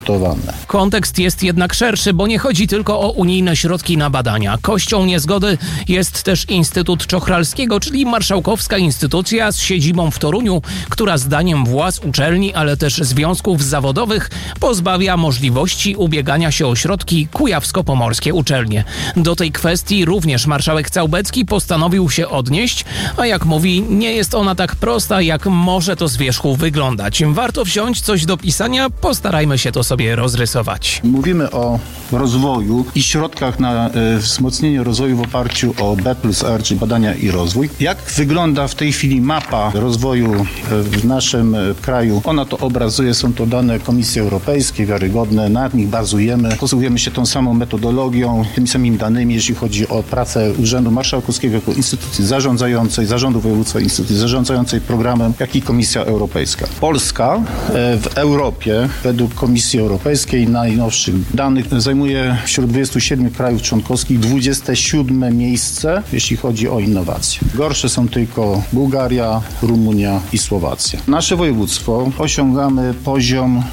Kontekst jest jednak szerszy, bo nie chodzi tylko o unijne środki na badania. Kością niezgody jest też Instytut Czochralskiego, czyli marszałkowska instytucja z siedzibą w Toruniu, która zdaniem władz uczelni, ale też związków zawodowych pozbawia możliwości ubiegania się o środki kujawsko-pomorskie uczelnie. Do tej kwestii również marszałek Całbecki postanowił się odnieść, a jak mówi, nie jest ona tak prosta, jak może to z wierzchu wyglądać. Warto wziąć coś do pisania, postarajmy się to sobie rozrysować. Mówimy o rozwoju i środkach na wzmocnienie rozwoju w oparciu o B+R, czyli badania i rozwój. Jak wygląda w tej chwili mapa rozwoju w naszym kraju? Ona to obrazuje, są to dane Komisji Europejskiej, wiarygodne, na nich bazujemy. Posługujemy się tą samą metodologią, tymi samymi danymi, jeśli chodzi o pracę Urzędu Marszałkowskiego jako instytucji zarządzającej, Zarządu Województwa instytucji zarządzającej programem, jak i Komisja Europejska. Polska w Europie, według Komisji Europejskiej, najnowszych danych, zajmuje wśród 27 krajów członkowskich 27 miejsce, jeśli chodzi o innowacje. Gorsze są tylko Bułgaria, Rumunia i Słowacja. Nasze województwo osiągamy poziom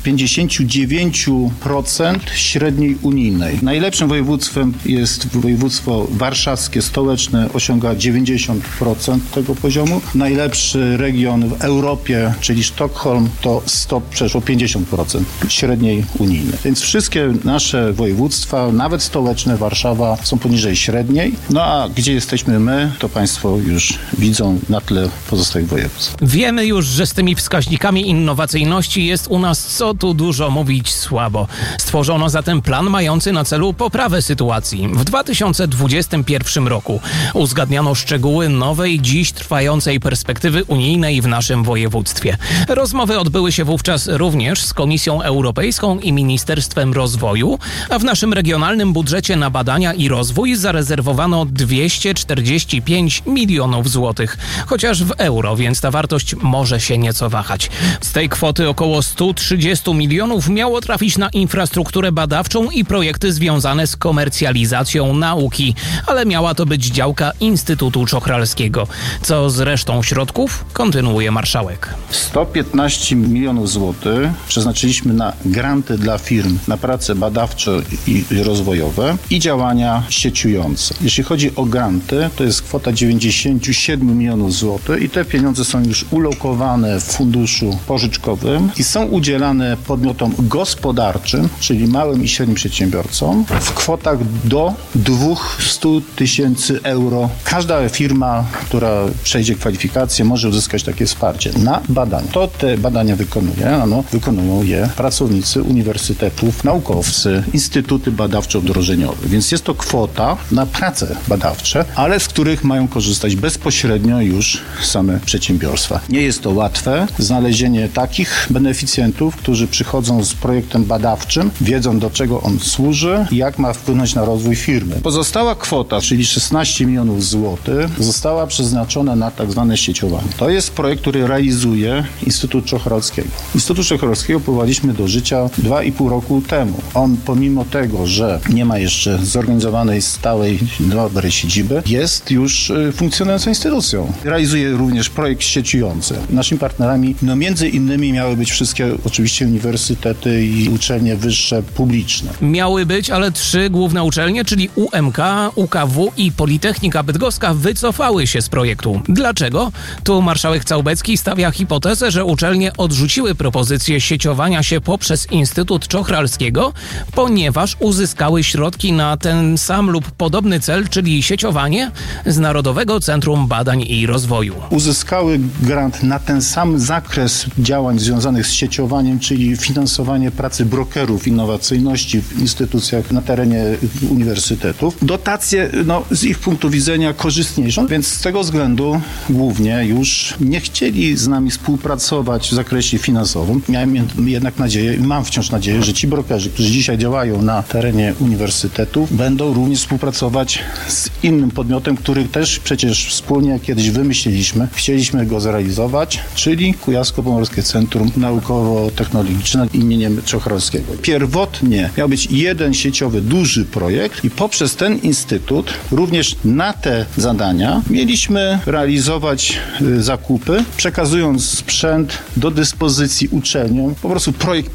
59% średniej unijnej. Najlepszym województwem jest województwo warszawskie, stołeczne, osiąga 90% tego poziomu. Najlepszy region w Europie, czyli Sztokholm, to przeszło 50% średniej unijnej. Więc wszystkie nasze województwa, nawet stołeczne, Warszawa, są poniżej średniej. No a gdzie jesteśmy my, to Państwo już widzą na tle pozostałych województw. Wiemy już, że z tymi wskaźnikami innowacyjności jest u nas, co tu dużo mówić, słabo. Stworzono zatem plan mający na celu poprawę sytuacji. W 2021 roku uzgadniano szczegóły nowej, dziś trwającej perspektywy unijnej w naszym województwie. Rozmowy odbyły się wówczas również z Komisją Europejską i Ministerstwem Rozwoju, a w naszym regionalnym budżecie na badania i rozwój zarezerwowano 245 milionów złotych, chociaż w euro, więc ta wartość może się nieco wahać. Z tej kwoty około 130 milionów miało trafić na infrastrukturę badawczą i projekty związane z komercjalizacją nauki, ale miała to być działka Instytutu Czochralskiego. Co z resztą środków? Kontynuuje marszałek. 115 milionów złotych przeznaczyliśmy na granty dla firm, na prace badawcze i rozwojowe i działania sieciujące. Jeśli chodzi o granty, to jest kwota 97 milionów złotych i te pieniądze są już ulokowane w funduszu pożyczkowym i są udzielane podmiotom gospodarczym, czyli małym i średnim przedsiębiorcom, w kwotach do 200 tysięcy euro. Każda firma, która przejdzie kwalifikację, może uzyskać takie wsparcie na badania. To te badania wykonują je pracownicy uniwersytetów, naukowcy, instytuty badawczo-wdrożeniowe. Więc jest to kwota na prace badawcze, ale z których mają korzystać bezpośrednio już same przedsiębiorstwa. Nie jest to łatwe znalezienie takich beneficjentów, którzy przychodzą z projektem badawczym, wiedzą, do czego on służy i jak ma wpłynąć na rozwój firmy. Pozostała kwota, czyli 16 milionów złotych, została przeznaczona na tak zwane sieciowanie. To jest projekt, który realizuje Instytut Czochralskiego. Instytut Czochralskiego powołaliśmy do życia 2,5 roku temu. On, pomimo tego, że nie ma jeszcze zorganizowanej stałej, dobrej siedziby, jest już funkcjonującą instytucją. Realizuje również projekt sieciujący. Naszymi partnerami, między innymi miały być wszystkie oczywiście uniwersytety i uczelnie wyższe publiczne. Miały być, ale 3 główne uczelnie, czyli UMK, UKW i Politechnika Bydgoska, wycofały się z projektu. Dlaczego? Tu marszałek Całbecki stawia hipotezę, że uczelnie odrzuciły propozycję sieciowania się poprzez Instytut Czochralskiego, ponieważ uzyskały środki na ten sam lub podobny cel, czyli sieciowanie z Narodowego Centrum Badań i Rozwoju. Uzyskały grant na ten sam zakres działań związanych z sieciowaniem, czyli finansowanie pracy brokerów innowacyjności w instytucjach na terenie uniwersytetów. Dotacje, z ich punktu widzenia korzystniejszą, więc z tego względu głównie już nie chcieli z nami współpracować w zakresie finansowym. Miałem jednak nadzieję i mam wciąż nadzieję, że ci brokerzy, którzy dzisiaj działają na terenie uniwersytetów, będą również współpracować z innym podmiotem, który też przecież wspólnie kiedyś wymyśliliśmy, chcieliśmy go zrealizować, czyli Kujawsko-Pomorskie Centrum Naukowo-Technologiczne imieniem Czochralskiego. Pierwotnie miał być jeden sieciowy, duży projekt i poprzez ten instytut również na te zadania mieliśmy realizować zakupy, przekazując sprzęt do dyspozycji uczelniom, po prostu projekt partnerski.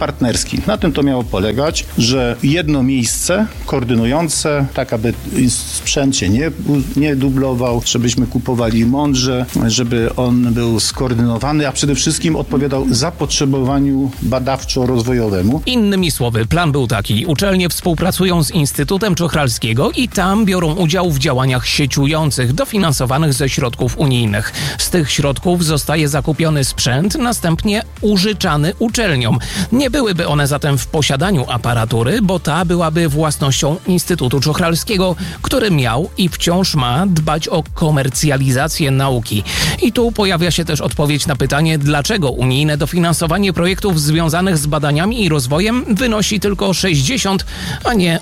Czochralski. Na tym to miało polegać, że jedno miejsce koordynujące, tak aby sprzęt się nie dublował, żebyśmy kupowali mądrze, żeby on był skoordynowany, a przede wszystkim odpowiadał zapotrzebowaniu badawczo-rozwojowemu. Innymi słowy, plan był taki. Uczelnie współpracują z Instytutem Czochralskiego i tam biorą udział w działaniach sieciujących, dofinansowanych ze środków unijnych. Z tych środków zostaje zakupiony sprzęt, następnie użyczany uczelniom. Nie byłyby one zatem w posiadaniu aparatury, bo ta byłaby własnością Instytutu Czochralskiego, który miał i wciąż ma dbać o komercjalizację nauki. I tu pojawia się też odpowiedź na pytanie, dlaczego unijne dofinansowanie projektów związanych z badaniami i rozwojem wynosi tylko 60, a nie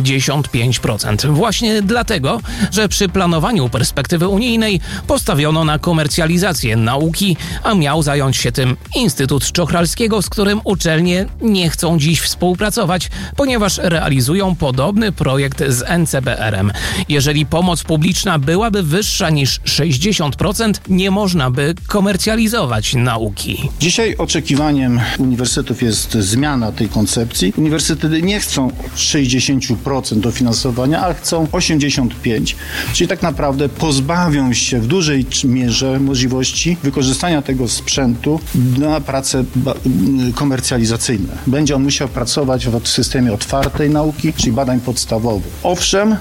85%. Właśnie dlatego, że przy planowaniu perspektywy unijnej postawiono na komercjalizację nauki, a miał zająć się tym Instytut Czochralskiego, z którym uczelnie nie chcą dziś współpracować, ponieważ realizują podobny projekt z NCBR-em. Jeżeli pomoc publiczna byłaby wyższa niż 60%, nie można by komercjalizować nauki. Dzisiaj oczekiwaniem uniwersytetów jest zmiana tej koncepcji. Uniwersytety nie chcą 60% dofinansowania, ale chcą 85%, czyli tak naprawdę pozbawią się w dużej mierze możliwości wykorzystania tego sprzętu na prace komercjalizacyjne. Będzie on musiał pracować w systemie otwartej nauki, czyli badań podstawowych. Owszem,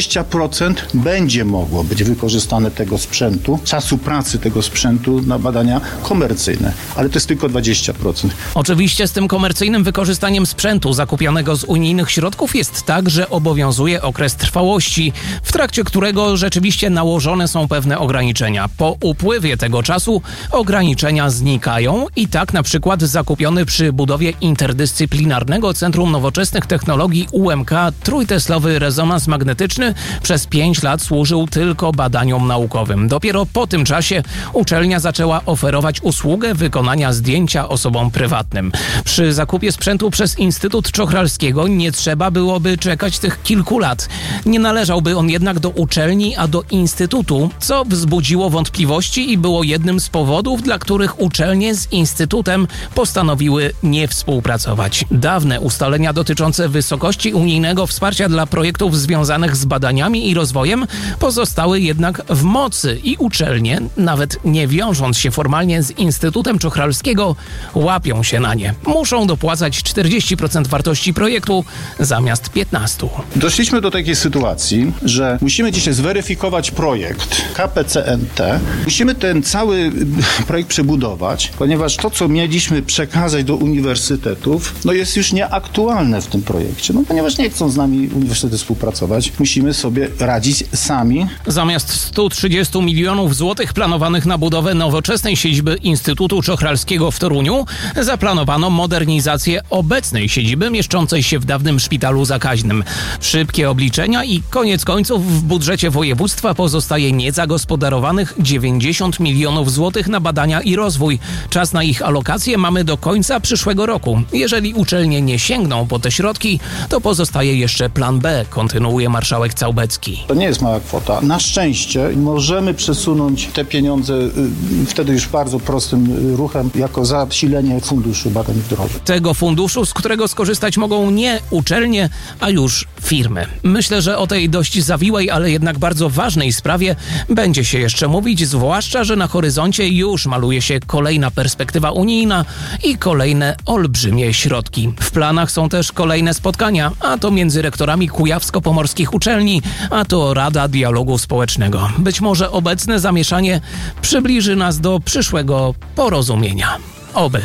20% będzie mogło być wykorzystane tego sprzętu, czasu pracy tego sprzętu na badania komercyjne, ale to jest tylko 20%. Oczywiście z tym komercyjnym wykorzystaniem sprzętu zakupionego z unijnych środków jest tak, że obowiązuje okres trwałości, w trakcie którego rzeczywiście nałożone są pewne ograniczenia. Po upływie tego czasu ograniczenia znikają i tak na przykład zakupiony przy budowie interdyscyplinarnego Centrum Nowoczesnych Technologii UMK trójteslowy rezonans magnetyczny przez 5 lat służył tylko badaniom naukowym. Dopiero po tym czasie uczelnia zaczęła oferować usługę wykonania zdjęcia osobom prywatnym. Przy zakupie sprzętu przez Instytut Czochralskiego nie trzeba byłoby czekać tych kilku lat. Nie należałby on jednak do uczelni, a do Instytutu, co wzbudziło wątpliwości i było jednym z powodów, dla których uczelnie z Instytutem postanowiły nie współpracować. Dawne ustalenia dotyczące wysokości unijnego wsparcia dla projektów związanych z badaniami i rozwojem pozostały jednak w mocy i uczelnie, nawet nie wiążąc się formalnie z Instytutem Czochralskiego, łapią się na nie. Muszą dopłacać 40% wartości projektu zamiast 15%. Doszliśmy do takiej sytuacji, że musimy dzisiaj zweryfikować projekt KPCNT. Musimy ten cały projekt przebudować, ponieważ to, co mieliśmy przekazać do uniwersytetów, jest już nieaktualne w tym projekcie. Ponieważ nie chcą z nami uniwersytety współpracować, musimy sobie radzić sami. Zamiast 130 milionów złotych planowanych na budowę nowoczesnej siedziby Instytutu Czochralskiego w Toruniu, zaplanowano modernizację obecnej siedziby mieszczącej się w dawnym szpitalu zakaźnym. Szybkie obliczenia i koniec końców w budżecie województwa pozostaje niezagospodarowanych 90 milionów złotych na badania i rozwój. Czas na ich alokację mamy do końca przyszłego roku. Jeżeli uczelnie nie sięgną po te środki, to pozostaje jeszcze plan B, kontynuuje marszałek Całbecki. To nie jest mała kwota. Na szczęście możemy przesunąć te pieniądze wtedy już bardzo prostym ruchem jako zasilenie funduszu badań wdrożeń. Tego funduszu, z którego skorzystać mogą nie uczelnie, a już firmy. Myślę, że o tej dość zawiłej, ale jednak bardzo ważnej sprawie będzie się jeszcze mówić, zwłaszcza, że na horyzoncie już maluje się kolejna perspektywa unijna i kolejne olbrzymie środki. W planach są też kolejne spotkania, a to między rektorami kujawsko-pomorskich uczelni, a to Rada Dialogu Społecznego. Być może obecne zamieszanie przybliży nas do przyszłego porozumienia. Oby.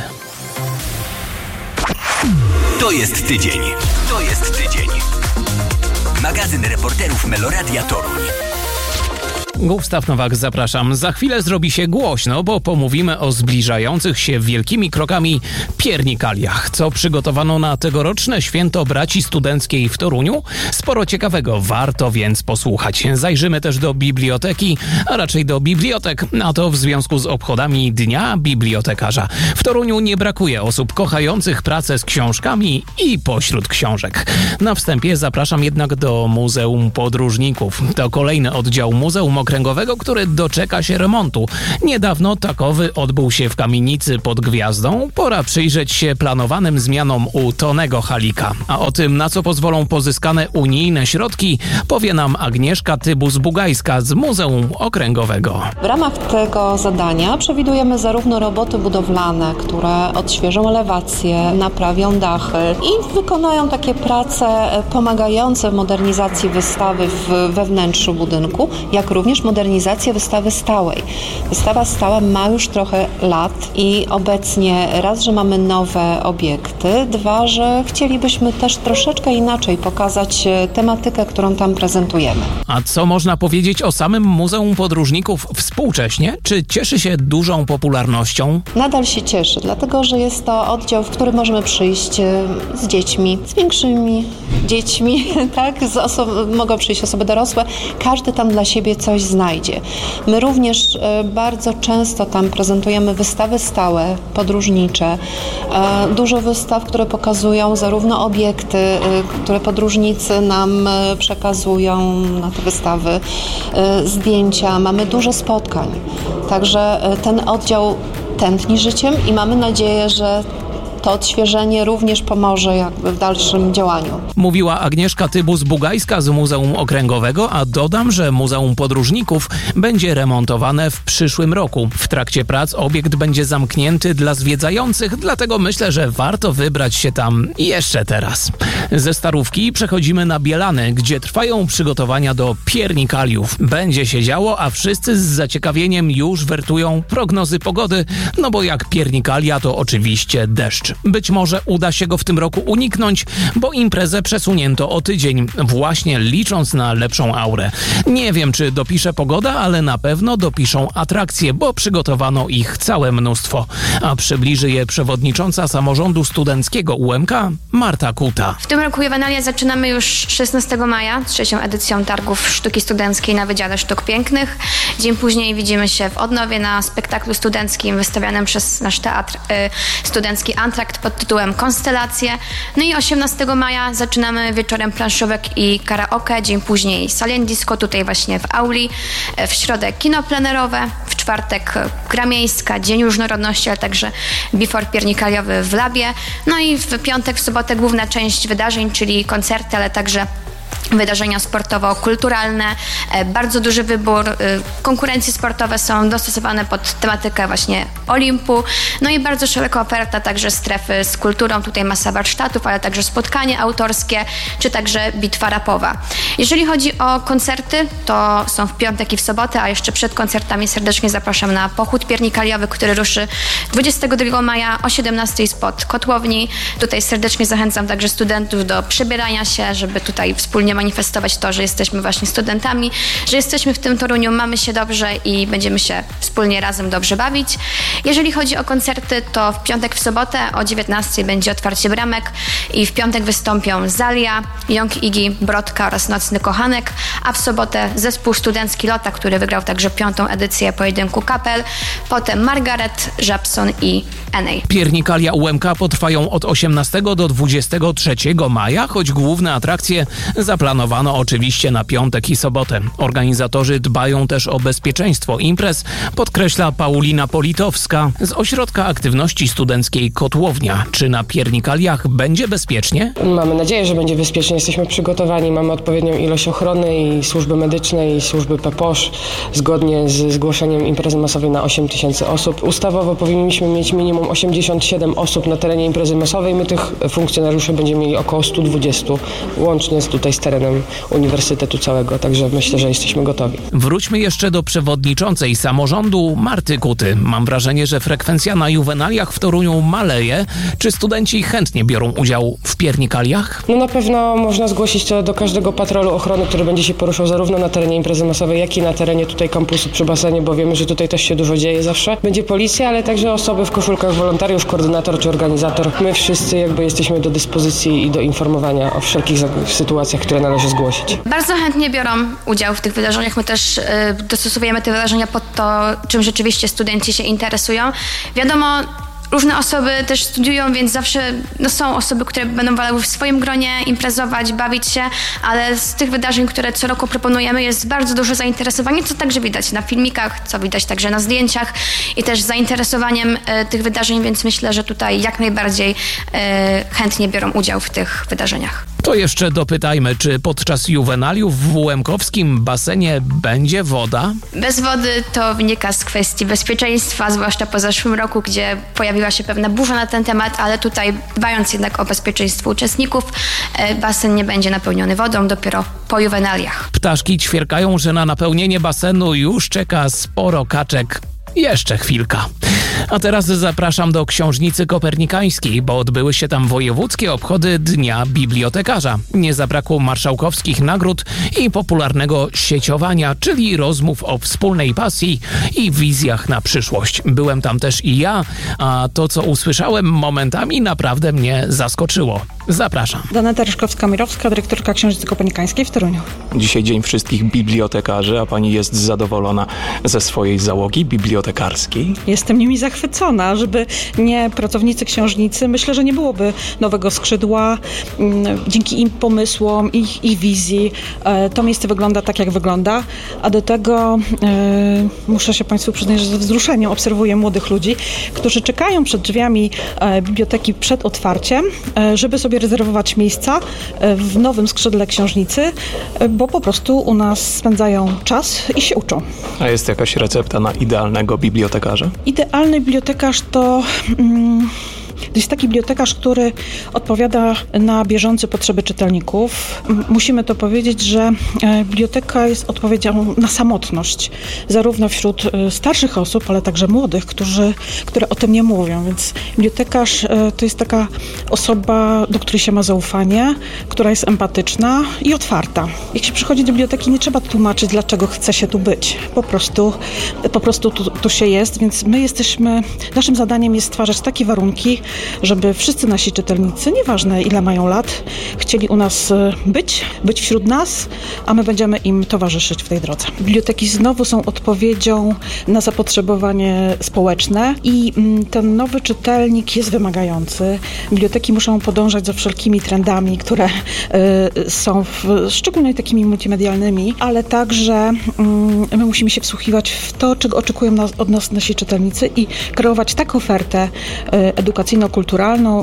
To jest tydzień. To jest tydzień. Magazyn reporterów Meloradia Toruń. Gustaw Nowak, zapraszam. Za chwilę zrobi się głośno, bo pomówimy o zbliżających się wielkimi krokami piernikaliach. Co przygotowano na tegoroczne święto braci studenckiej w Toruniu? Sporo ciekawego, warto więc posłuchać. Zajrzymy też do biblioteki, a raczej do bibliotek, a to w związku z obchodami Dnia Bibliotekarza. W Toruniu nie brakuje osób kochających pracę z książkami i pośród książek. Na wstępie zapraszam jednak do Muzeum Podróżników. To kolejny oddział muzeum Okręgowego, który doczeka się remontu. Niedawno takowy odbył się w kamienicy pod Gwiazdą. Pora przyjrzeć się planowanym zmianom u Tonego Halika. A o tym, na co pozwolą pozyskane unijne środki, powie nam Agnieszka Tybus-Bugajska z Muzeum Okręgowego. W ramach tego zadania przewidujemy zarówno roboty budowlane, które odświeżą elewacje, naprawią dachy i wykonają takie prace pomagające w modernizacji wystawy we wnętrzu budynku, jak również modernizację wystawy stałej. Wystawa stała ma już trochę lat i obecnie raz, że mamy nowe obiekty, dwa, że chcielibyśmy też troszeczkę inaczej pokazać tematykę, którą tam prezentujemy. A co można powiedzieć o samym Muzeum Podróżników współcześnie? Czy cieszy się dużą popularnością? Nadal się cieszy, dlatego że jest to oddział, w którym możemy przyjść z dziećmi, z większymi dziećmi, tak? Mogą przyjść osoby dorosłe. Każdy tam dla siebie coś znajdzie. My również bardzo często tam prezentujemy wystawy stałe, podróżnicze. Dużo wystaw, które pokazują zarówno obiekty, które podróżnicy nam przekazują na te wystawy, zdjęcia. Mamy dużo spotkań. Także ten oddział tętni życiem i mamy nadzieję, że to odświeżenie również pomoże jakby w dalszym działaniu. Mówiła Agnieszka Tybus-Bugajska z Muzeum Okręgowego, a dodam, że Muzeum Podróżników będzie remontowane w przyszłym roku. W trakcie prac obiekt będzie zamknięty dla zwiedzających, dlatego myślę, że warto wybrać się tam jeszcze teraz. Ze Starówki przechodzimy na Bielany, gdzie trwają przygotowania do piernikaliów. Będzie się działo, a wszyscy z zaciekawieniem już wertują prognozy pogody, no bo jak piernikalia to oczywiście deszcz. Być może uda się go w tym roku uniknąć, bo imprezę przesunięto o tydzień, właśnie licząc na lepszą aurę. Nie wiem, czy dopisze pogoda, ale na pewno dopiszą atrakcje, bo przygotowano ich całe mnóstwo. A przybliży je przewodnicząca samorządu studenckiego UMK Marta Kuta. W tym roku juwenalia zaczynamy już 16 maja, z 3. edycją targów sztuki studenckiej na Wydziale Sztuk Pięknych. Dzień później widzimy się w Odnowie na spektaklu studenckim wystawianym przez nasz teatr studencki Antrakt pod tytułem Konstelacje. No i 18 maja zaczynamy wieczorem planszówek i karaoke, dzień później salon disco tutaj właśnie w auli, w środę kino plenerowe, w czwartek gra miejska, Dzień Różnorodności, ale także bifor piernikaliowy w Labie. No i w piątek, w sobotę główna część wydarzeń, czyli koncerty, ale także wydarzenia sportowo-kulturalne, bardzo duży wybór, konkurencje sportowe są dostosowane pod tematykę właśnie Olimpu, no i bardzo szeroka oferta, także strefy z kulturą, tutaj masa warsztatów, ale także spotkanie autorskie, czy także bitwa rapowa. Jeżeli chodzi o koncerty, to są w piątek i w sobotę, a jeszcze przed koncertami serdecznie zapraszam na pochód piernikaliowy, który ruszy 22 maja o 17 spod Kotłowni. Tutaj serdecznie zachęcam także studentów do przebierania się, żeby tutaj wspólnie manifestować to, że jesteśmy właśnie studentami, że jesteśmy w tym Toruniu, mamy się dobrze i będziemy się wspólnie razem dobrze bawić. Jeżeli chodzi o koncerty, to w piątek, w sobotę o 19 będzie otwarcie bramek i w piątek wystąpią Zalia, Young Iggy, Brodka oraz Nocny Kochanek, a w sobotę zespół studencki Lota, który wygrał także 5. edycję pojedynku kapel, potem Margaret, Żabson i Enej. Piernikalia UMK potrwają od 18 do 23 maja, choć główne atrakcje zaplanowano oczywiście na piątek i sobotę. Organizatorzy dbają też o bezpieczeństwo imprez, podkreśla Paulina Politowska z Ośrodka Aktywności Studenckiej Kotłownia. Czy na piernikaliach będzie bezpiecznie? Mamy nadzieję, że będzie bezpiecznie. Jesteśmy przygotowani, mamy odpowiednią ilość ochrony i służby medycznej, i służby PPOŚ, zgodnie z zgłoszeniem imprezy masowej na 8 000 osób. Ustawowo powinniśmy mieć minimum 87 osób na terenie imprezy masowej. My tych funkcjonariuszy będziemy mieli około 120, łącznie tutaj z terenem uniwersytetu całego, także myślę, że jesteśmy gotowi. Wróćmy jeszcze do przewodniczącej samorządu Marty Kuty. Mam wrażenie, że frekwencja na juwenaliach w Toruniu maleje. Czy studenci chętnie biorą udział w piernikaliach? No na pewno można zgłosić to do każdego patrolu ochrony, który będzie się poruszał zarówno na terenie imprezy masowej, jak i na terenie tutaj kampusu przy basenie, bo wiemy, że tutaj też się dużo dzieje zawsze. Będzie policja, ale także osoby w koszulkach, wolontariusz, koordynator czy organizator. My wszyscy jakby jesteśmy do dyspozycji i do informowania o wszelkich sytuacjach, które należy zgłosić. Bardzo chętnie biorą udział w tych wydarzeniach. My też dostosowujemy te wydarzenia pod to, czym rzeczywiście studenci się interesują. Wiadomo, Różne osoby też studiują, więc zawsze są osoby, które będą wolały w swoim gronie imprezować, bawić się, ale z tych wydarzeń, które co roku proponujemy, jest bardzo duże zainteresowanie, co także widać na filmikach, co widać także na zdjęciach i też zainteresowaniem tych wydarzeń, więc myślę, że tutaj jak najbardziej chętnie biorą udział w tych wydarzeniach. To jeszcze dopytajmy, czy podczas juwenaliów w Łemkowskim basenie będzie woda? Bez wody to wynika z kwestii bezpieczeństwa, zwłaszcza po zeszłym roku, gdzie pojawiła się pewna burza na ten temat, ale tutaj dbając jednak o bezpieczeństwo uczestników, basen nie będzie napełniony wodą dopiero po juwenaliach. Ptaszki ćwierkają, że na napełnienie basenu już czeka sporo kaczek. Jeszcze chwilka. A teraz zapraszam do Książnicy Kopernikańskiej, bo odbyły się tam wojewódzkie obchody Dnia Bibliotekarza. Nie zabrakło marszałkowskich nagród i popularnego sieciowania, czyli rozmów o wspólnej pasji i wizjach na przyszłość. Byłem tam też i ja, a to, co usłyszałem, momentami naprawdę mnie zaskoczyło. Zapraszam. Donata Ryszkowska-Mirowska, dyrektorka Książnicy Kopernikańskiej w Toruniu. Dzisiaj Dzień Wszystkich Bibliotekarzy, a pani jest zadowolona ze swojej załogi bibliotekarskiej? Jestem nimi zachwycona, żeby nie pracownicy książnicy, myślę, że nie byłoby nowego skrzydła. Dzięki im pomysłom, ich wizji to miejsce wygląda tak, jak wygląda, a do tego muszę się Państwu przyznać, że ze wzruszeniem obserwuję młodych ludzi, którzy czekają przed drzwiami biblioteki przed otwarciem, żeby sobie rezerwować miejsca w nowym skrzydle książnicy, bo po prostu u nas spędzają czas i się uczą. A jest jakaś recepta na idealnego bibliotekarza? Idealny bibliotekarz to jest taki bibliotekarz, który odpowiada na bieżące potrzeby czytelników. Musimy to powiedzieć, że biblioteka jest odpowiedzią na samotność, zarówno wśród starszych osób, ale także młodych, które o tym nie mówią. Więc bibliotekarz to jest taka osoba, do której się ma zaufanie, która jest empatyczna i otwarta. Jak się przychodzi do biblioteki, nie trzeba tłumaczyć, dlaczego chce się tu być. Po prostu tu się jest, więc naszym zadaniem jest stwarzać takie warunki, żeby wszyscy nasi czytelnicy, nieważne ile mają lat, chcieli u nas być wśród nas, a my będziemy im towarzyszyć w tej drodze. Biblioteki znowu są odpowiedzią na zapotrzebowanie społeczne i ten nowy czytelnik jest wymagający. Biblioteki muszą podążać za wszelkimi trendami, które są szczególnie takimi multimedialnymi, ale także my musimy się wsłuchiwać w to, czego oczekują od nas nasi czytelnicy i kreować taką ofertę edukacyjno-kulturalną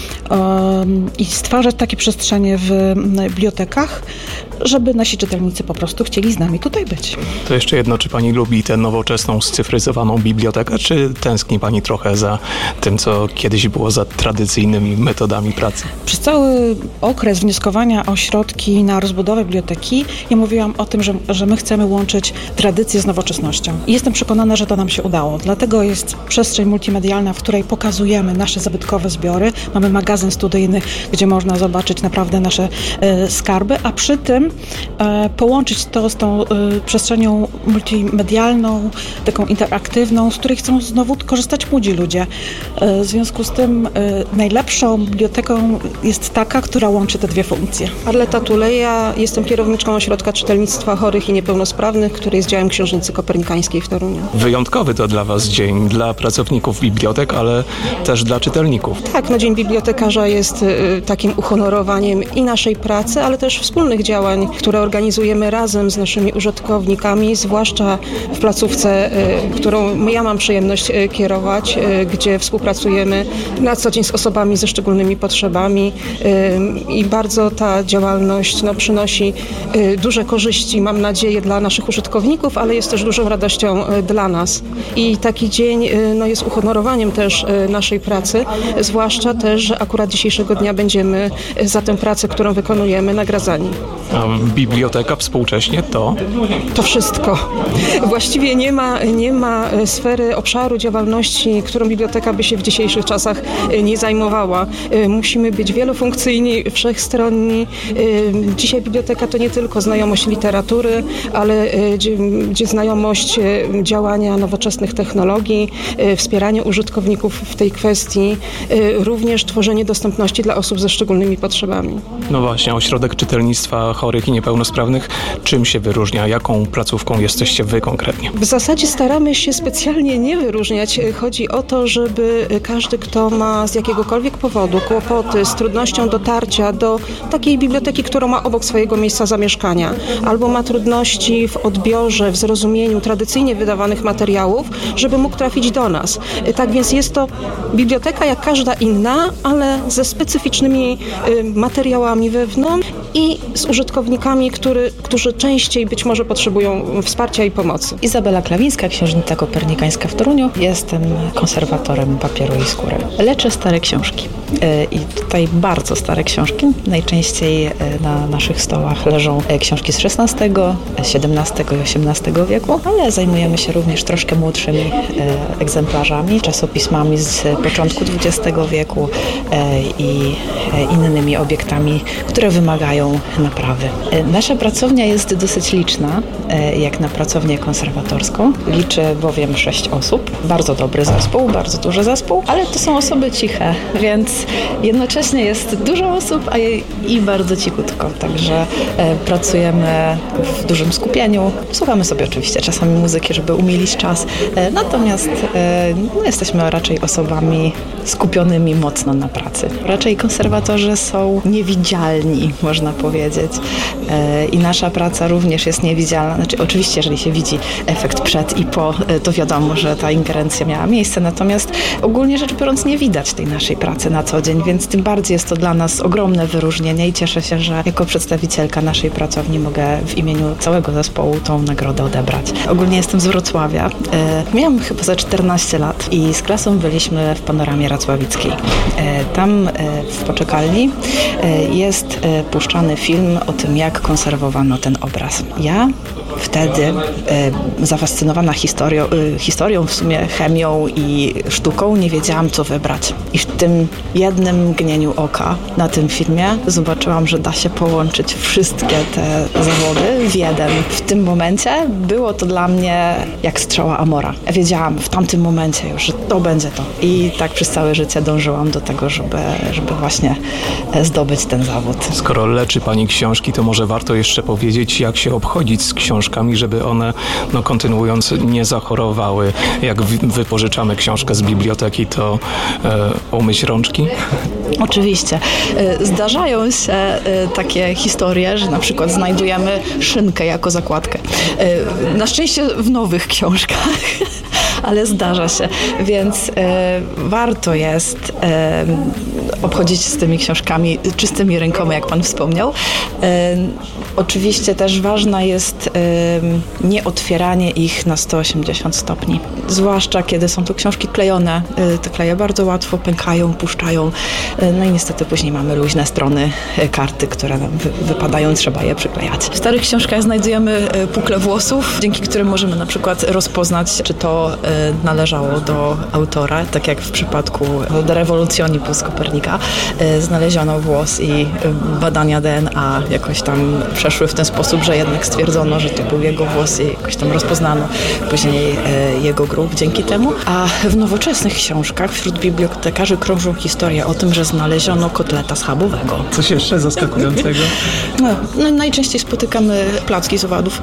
i stwarzać takie przestrzenie w bibliotekach, żeby nasi czytelnicy po prostu chcieli z nami tutaj być. To jeszcze jedno, czy pani lubi tę nowoczesną, scyfryzowaną bibliotekę, czy tęskni pani trochę za tym, co kiedyś było, za tradycyjnymi metodami pracy? Przez cały okres wnioskowania o środki na rozbudowę biblioteki ja mówiłam o tym, że my chcemy łączyć tradycję z nowoczesnością. I jestem przekonana, że to nam się udało. Dlatego jest przestrzeń multimedialna, w której pokazujemy nasze zabytkowe zbiory. Mamy magazyn studyjny, gdzie można zobaczyć naprawdę nasze skarby, a przy tym połączyć to z tą przestrzenią multimedialną, taką interaktywną, z której chcą znowu korzystać młodzi ludzie. W związku z tym najlepszą biblioteką jest taka, która łączy te dwie funkcje. Arleta Tuleja, jestem kierowniczką Ośrodka Czytelnictwa Chorych i Niepełnosprawnych, który jest działem Książnicy Kopernikańskiej w Toruniu. Wyjątkowy to dla was dzień, dla pracowników bibliotek, ale też dla czytelników. Tak, Dzień Bibliotekarza jest takim uhonorowaniem i naszej pracy, ale też wspólnych działań, które organizujemy razem z naszymi użytkownikami, zwłaszcza w placówce, którą ja mam przyjemność kierować, gdzie współpracujemy na co dzień z osobami ze szczególnymi potrzebami i bardzo ta działalność przynosi duże korzyści, mam nadzieję, dla naszych użytkowników, ale jest też dużą radością dla nas. I taki dzień jest uhonorowaniem też naszej pracy, zwłaszcza też, że akurat dzisiejszego dnia będziemy za tę pracę, którą wykonujemy, nagradzani. A biblioteka współcześnie to? To wszystko. Właściwie nie ma sfery, obszaru działalności, którą biblioteka by się w dzisiejszych czasach nie zajmowała. Musimy być wielofunkcyjni, wszechstronni. Dzisiaj biblioteka to nie tylko znajomość literatury, ale znajomość działania nowoczesnych technologii, wspieranie użytkowników w tej kwestii, również tworzenie dostępności dla osób ze szczególnymi potrzebami. No właśnie, Ośrodek Czytelnictwa Chorych i Niepełnosprawnych, czym się wyróżnia? Jaką placówką jesteście wy konkretnie? W zasadzie staramy się specjalnie nie wyróżniać. Chodzi o to, żeby każdy, kto ma z jakiegokolwiek powodu kłopoty z trudnością dotarcia do takiej biblioteki, którą ma obok swojego miejsca zamieszkania, albo ma trudności w odbiorze, w zrozumieniu tradycyjnie wydawanych materiałów, żeby mógł trafić do nas. Tak więc jest to biblioteka jak każda inna, ale ze specyficznymi materiałami wewnątrz i z użytkownikami, którzy częściej być może potrzebują wsparcia i pomocy. Izabela Klawińska, księżniczka kopernikańska w Toruniu. Jestem konserwatorem papieru i skóry. Leczę stare książki. I tutaj bardzo stare książki. Najczęściej na naszych stołach leżą książki z XVI, XVII i XVIII wieku, ale zajmujemy się również troszkę młodszymi egzemplarzami, czasopismami z początku XX wieku i innymi obiektami, które wymagają naprawy. Nasza pracownia jest dosyć liczna, jak na pracownię konserwatorską. Liczy bowiem 6 osób. Bardzo dobry zespół, bardzo duży zespół, ale to są osoby ciche, więc jednocześnie jest dużo osób, i bardzo cichutko. Także pracujemy w dużym skupieniu. Słuchamy sobie oczywiście czasami muzyki, żeby umilić czas. Natomiast jesteśmy raczej osobami skupionymi mocno na pracy. Raczej konserwatorzy są niewidzialni, można powiedzieć. I nasza praca również jest niewidzialna. Znaczy, oczywiście, jeżeli się widzi efekt przed i po, to wiadomo, że ta ingerencja miała miejsce. Natomiast ogólnie rzecz biorąc nie widać tej naszej pracy na co dzień, więc tym bardziej jest to dla nas ogromne wyróżnienie i cieszę się, że jako przedstawicielka naszej pracowni mogę w imieniu całego zespołu tą nagrodę odebrać. Ogólnie jestem z Wrocławia. Miałam chyba za 14 lat i z klasą byliśmy w Panoramie Racławickiej. Tam w poczekalni jest puszczany film o tym, jak konserwowano ten obraz. Ja wtedy zafascynowana historią, w sumie chemią i sztuką, nie wiedziałam, co wybrać. I w tym jednym mgnieniu oka na tym filmie zobaczyłam, że da się połączyć wszystkie te zawody w jeden. W tym momencie było to dla mnie jak strzała Amora. Wiedziałam w tamtym momencie już, że to będzie to. I tak przez całe życie dążyłam do tego, żeby właśnie zdobyć ten zawód. Skoro leczy pani książki, to może warto jeszcze powiedzieć, jak się obchodzić z książkami, żeby one, kontynuując, nie zachorowały. Jak wypożyczamy książkę z biblioteki, to umyć rączki? Oczywiście. Zdarzają się takie historie, że na przykład znajdujemy szynkę jako zakładkę. Na szczęście w nowych książkach, ale zdarza się, więc warto jest obchodzić z tymi książkami czystymi rękoma, jak pan wspomniał. Oczywiście też ważna jest nie otwieranie ich na 180 stopni. Zwłaszcza kiedy są to książki klejone. Te kleje bardzo łatwo pękają, puszczają. No i niestety później mamy luźne strony karty, które nam wypadają, trzeba je przyklejać. W starych książkach znajdujemy pukle włosów, dzięki którym możemy na przykład rozpoznać, czy to należało do autora, tak jak w przypadku De Revolutionibus Kopernika. Znaleziono włos i badania DNA jakoś tam przeszły w ten sposób, że jednak stwierdzono, że to był jego włos i jakoś tam rozpoznano później jego grób dzięki temu. A w nowoczesnych książkach wśród bibliotekarzy krążą historie o tym, że znaleziono kotleta schabowego. Coś jeszcze zaskakującego? No, najczęściej spotykamy placki z owadów.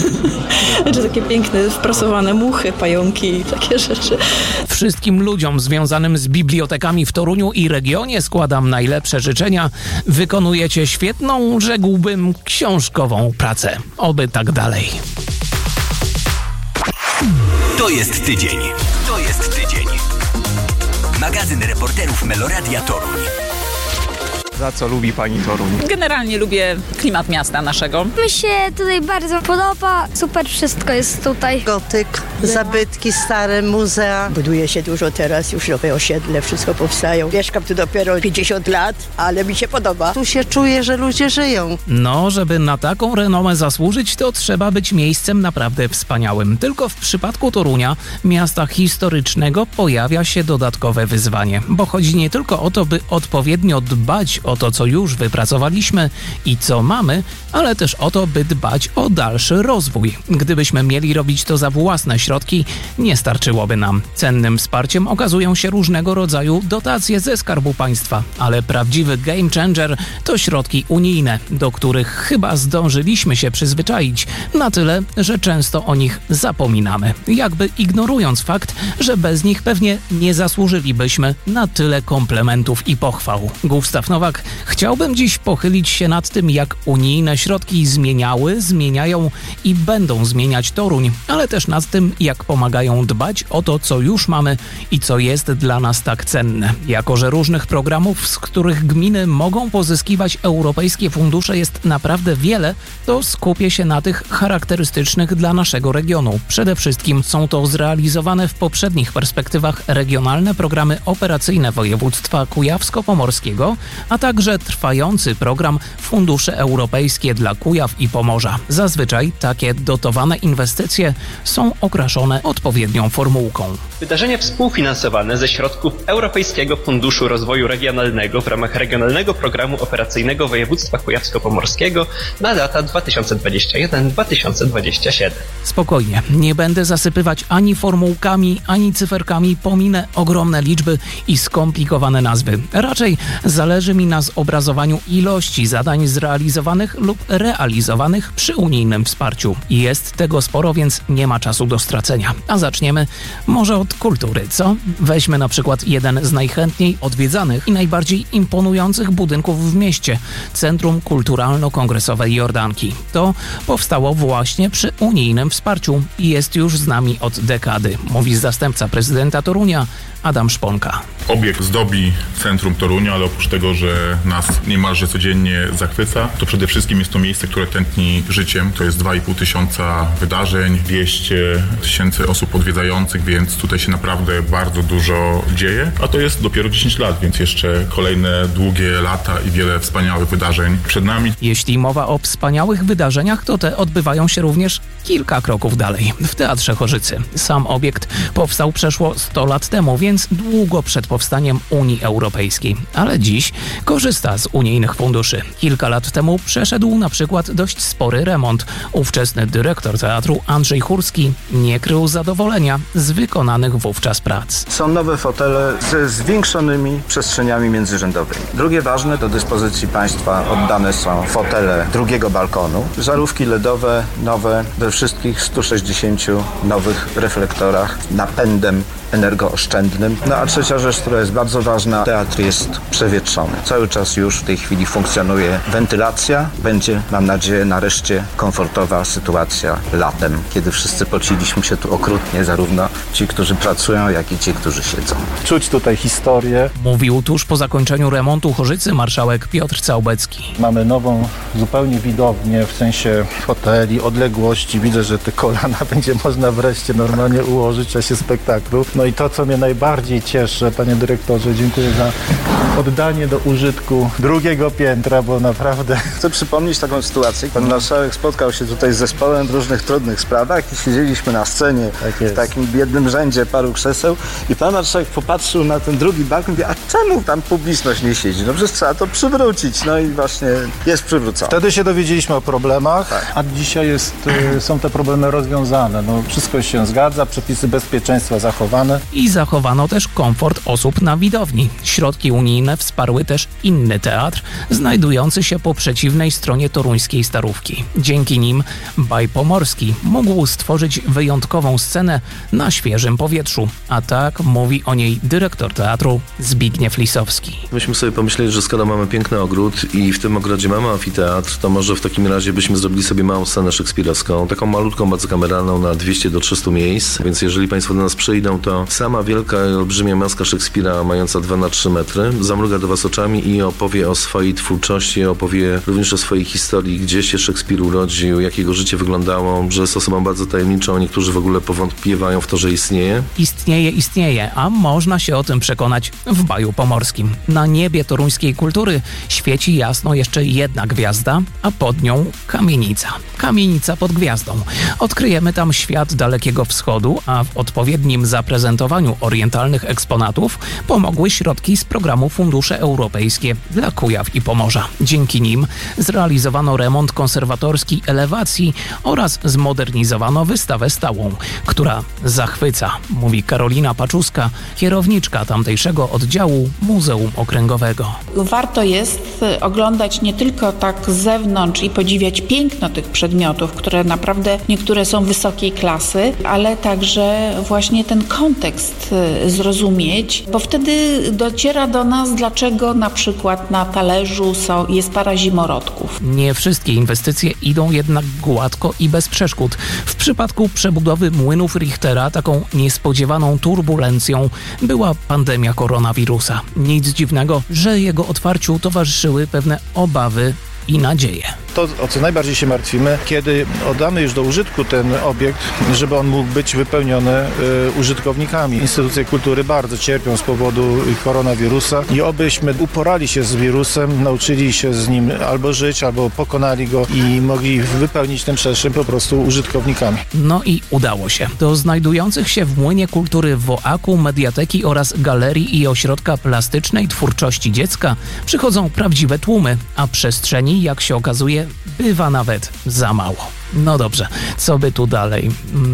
Czy takie piękne, wprasowane muchy, pająki, takie rzeczy. Wszystkim ludziom związanym z bibliotekami w Toruniu i regionie składam najlepsze życzenia. Wykonujecie świetną, rzekłbym, książkową pracę. Oby tak dalej. To jest tydzień. To jest tydzień. Magazyn reporterów Meloradia Toruń. Za co lubi pani Toruń? Generalnie lubię klimat miasta naszego. Mi się tutaj bardzo podoba. Super wszystko jest tutaj. Gotyk, zabytki stare, muzea. Buduje się dużo teraz, już nowe osiedle, wszystko powstają. Mieszkam tu dopiero 50 lat, ale mi się podoba. Tu się czuję, że ludzie żyją. No, żeby na taką renomę zasłużyć, to trzeba być miejscem naprawdę wspaniałym. Tylko w przypadku Torunia, miasta historycznego, pojawia się dodatkowe wyzwanie. Bo chodzi nie tylko o to, by odpowiednio dbać o to, co już wypracowaliśmy i co mamy, ale też o to, by dbać o dalszy rozwój. Gdybyśmy mieli robić to za własne środki, nie starczyłoby nam. Cennym wsparciem okazują się różnego rodzaju dotacje ze Skarbu Państwa, ale prawdziwy game changer to środki unijne, do których chyba zdążyliśmy się przyzwyczaić na tyle, że często o nich zapominamy, jakby ignorując fakt, że bez nich pewnie nie zasłużylibyśmy na tyle komplementów i pochwał. Gustaw Nowak, chciałbym dziś pochylić się nad tym, jak unijne środki zmieniają i będą zmieniać Toruń, ale też nad tym, jak pomagają dbać o to, co już mamy i co jest dla nas tak cenne. Jako że różnych programów, z których gminy mogą pozyskiwać europejskie fundusze, jest naprawdę wiele, to skupię się na tych charakterystycznych dla naszego regionu. Przede wszystkim są to zrealizowane w poprzednich perspektywach regionalne programy operacyjne województwa kujawsko-pomorskiego, a także trwający program Fundusze Europejskie dla Kujaw i Pomorza. Zazwyczaj takie dotowane inwestycje są okraszone odpowiednią formułką. Wydarzenie współfinansowane ze środków Europejskiego Funduszu Rozwoju Regionalnego w ramach Regionalnego Programu Operacyjnego Województwa Kujawsko-Pomorskiego na lata 2021-2027. Spokojnie, nie będę zasypywać ani formułkami, ani cyferkami, pominę ogromne liczby i skomplikowane nazwy. Raczej zależy mi na zobrazowaniu ilości zadań zrealizowanych lub realizowanych przy unijnym wsparciu. Jest tego sporo, więc nie ma czasu do stracenia. A zaczniemy może od kultury, co? Weźmy na przykład jeden z najchętniej odwiedzanych i najbardziej imponujących budynków w mieście – Centrum Kulturalno-Kongresowe Jordanki. To powstało właśnie przy unijnym wsparciu i jest już z nami od dekady, mówi zastępca prezydenta Torunia Adam Szponka. Obiekt zdobi centrum Torunia, ale oprócz tego, że nas niemalże codziennie zachwyca, to przede wszystkim jest to miejsce, które tętni życiem. To jest 2,5 tysiąca wydarzeń, 200 tysięcy osób odwiedzających, więc tutaj się naprawdę bardzo dużo dzieje. A to jest dopiero 10 lat, więc jeszcze kolejne długie lata i wiele wspaniałych wydarzeń przed nami. Jeśli mowa o wspaniałych wydarzeniach, to te odbywają się również kilka kroków dalej, w Teatrze Chorzycy. Sam obiekt powstał przeszło 100 lat temu, więc długo przed powstaniem Unii Europejskiej, ale dziś korzysta z unijnych funduszy. Kilka lat temu przeszedł na przykład dość spory remont. Ówczesny dyrektor teatru Andrzej Chórski nie krył zadowolenia z wykonanych wówczas prac. Są nowe fotele ze zwiększonymi przestrzeniami międzyrzędowymi. Drugie ważne, do dyspozycji państwa oddane są fotele drugiego balkonu, żarówki LEDowe nowe we wszystkich 160 nowych reflektorach napędem energooszczędnym. No a trzecia rzecz, która jest bardzo ważna, teatr jest przewietrzony. Cały czas już w tej chwili funkcjonuje wentylacja. Będzie, mam nadzieję, nareszcie komfortowa sytuacja latem, kiedy wszyscy pociliśmy się tu okrutnie, zarówno ci, którzy pracują, jak i ci, którzy siedzą. Czuć tutaj historię. Mówił tuż po zakończeniu remontu Chorzycy marszałek Piotr Całbecki. Mamy nową zupełnie widownię, w sensie foteli, odległości. Widzę, że te kolana będzie można wreszcie normalnie ułożyć w czasie spektaklu. No i to, co mnie najbardziej cieszy, panie dyrektorze, dziękuję za oddanie do użytku drugiego piętra, bo naprawdę... Chcę przypomnieć taką sytuację. Pan marszałek spotkał się tutaj z zespołem w różnych trudnych sprawach i siedzieliśmy na scenie w takim jednym rzędzie paru krzeseł i pan marszałek popatrzył na ten drugi balkon i mówi, a czemu tam publiczność nie siedzi? No przecież trzeba to przywrócić. No i właśnie jest przywrócone. Wtedy się dowiedzieliśmy o problemach, tak. A dzisiaj są te problemy rozwiązane. No, wszystko się zgadza, przepisy bezpieczeństwa zachowane. I zachowano też komfort osób na widowni. Środki unijne wsparły też inny teatr, znajdujący się po przeciwnej stronie toruńskiej Starówki. Dzięki nim Baj Pomorski mógł stworzyć wyjątkową scenę na świeżym powietrzu, a tak mówi o niej dyrektor teatru Zbigniew Lisowski. Myśmy sobie pomyśleli, że skoro mamy piękny ogród i w tym ogrodzie mamy amfiteatr, to może w takim razie byśmy zrobili sobie małą scenę szekspirowską, taką malutką, bardzo kameralną na 200 do 300 miejsc, więc jeżeli państwo do nas przyjdą, to sama wielka, olbrzymia maska Szekspira, mająca 2 na 3 metry, zamruga do was oczami i opowie o swojej twórczości, opowie również o swojej historii, gdzie się Szekspir urodził, jak jego życie wyglądało, że jest osobą bardzo tajemniczą, niektórzy w ogóle powątpiewają w to, że istnieje. Istnieje, a można się o tym przekonać w Baju Pomorskim. Na niebie toruńskiej kultury świeci jasno jeszcze jedna gwiazda, a pod nią kamienica. Kamienica pod gwiazdą. Odkryjemy tam świat Dalekiego Wschodu, a w odpowiednim zaprezentowaniu orientalnych eksponatów pomogły środki z programu Fundusze Europejskie bydgoskie dla Kujaw i Pomorza. Dzięki nim zrealizowano remont konserwatorski elewacji oraz zmodernizowano wystawę stałą, która zachwyca, mówi Karolina Paczuska, kierowniczka tamtejszego oddziału Muzeum Okręgowego. Warto jest oglądać nie tylko tak z zewnątrz i podziwiać piękno tych przedmiotów, które naprawdę niektóre są wysokiej klasy, ale także właśnie ten kontekst zrozumieć, bo wtedy dociera do nas, dlaczego na przykład na talerzu jest para zimorodków. Nie wszystkie inwestycje idą jednak gładko i bez przeszkód. W przypadku przebudowy młynów Richtera taką niespodziewaną turbulencją była pandemia koronawirusa. Nic dziwnego, że jego otwarciu towarzyszyły pewne obawy i nadzieje. To, o co najbardziej się martwimy, kiedy oddamy już do użytku ten obiekt, żeby on mógł być wypełniony użytkownikami. Instytucje kultury bardzo cierpią z powodu koronawirusa i obyśmy uporali się z wirusem, nauczyli się z nim albo żyć, albo pokonali go i mogli wypełnić tę przestrzeń po prostu użytkownikami. No i udało się. Do znajdujących się w Młynie Kultury w Woaku mediateki oraz galerii i ośrodka plastycznej twórczości dziecka przychodzą prawdziwe tłumy, a przestrzeni, jak się okazuje, bywa nawet za mało. No dobrze, co by tu dalej?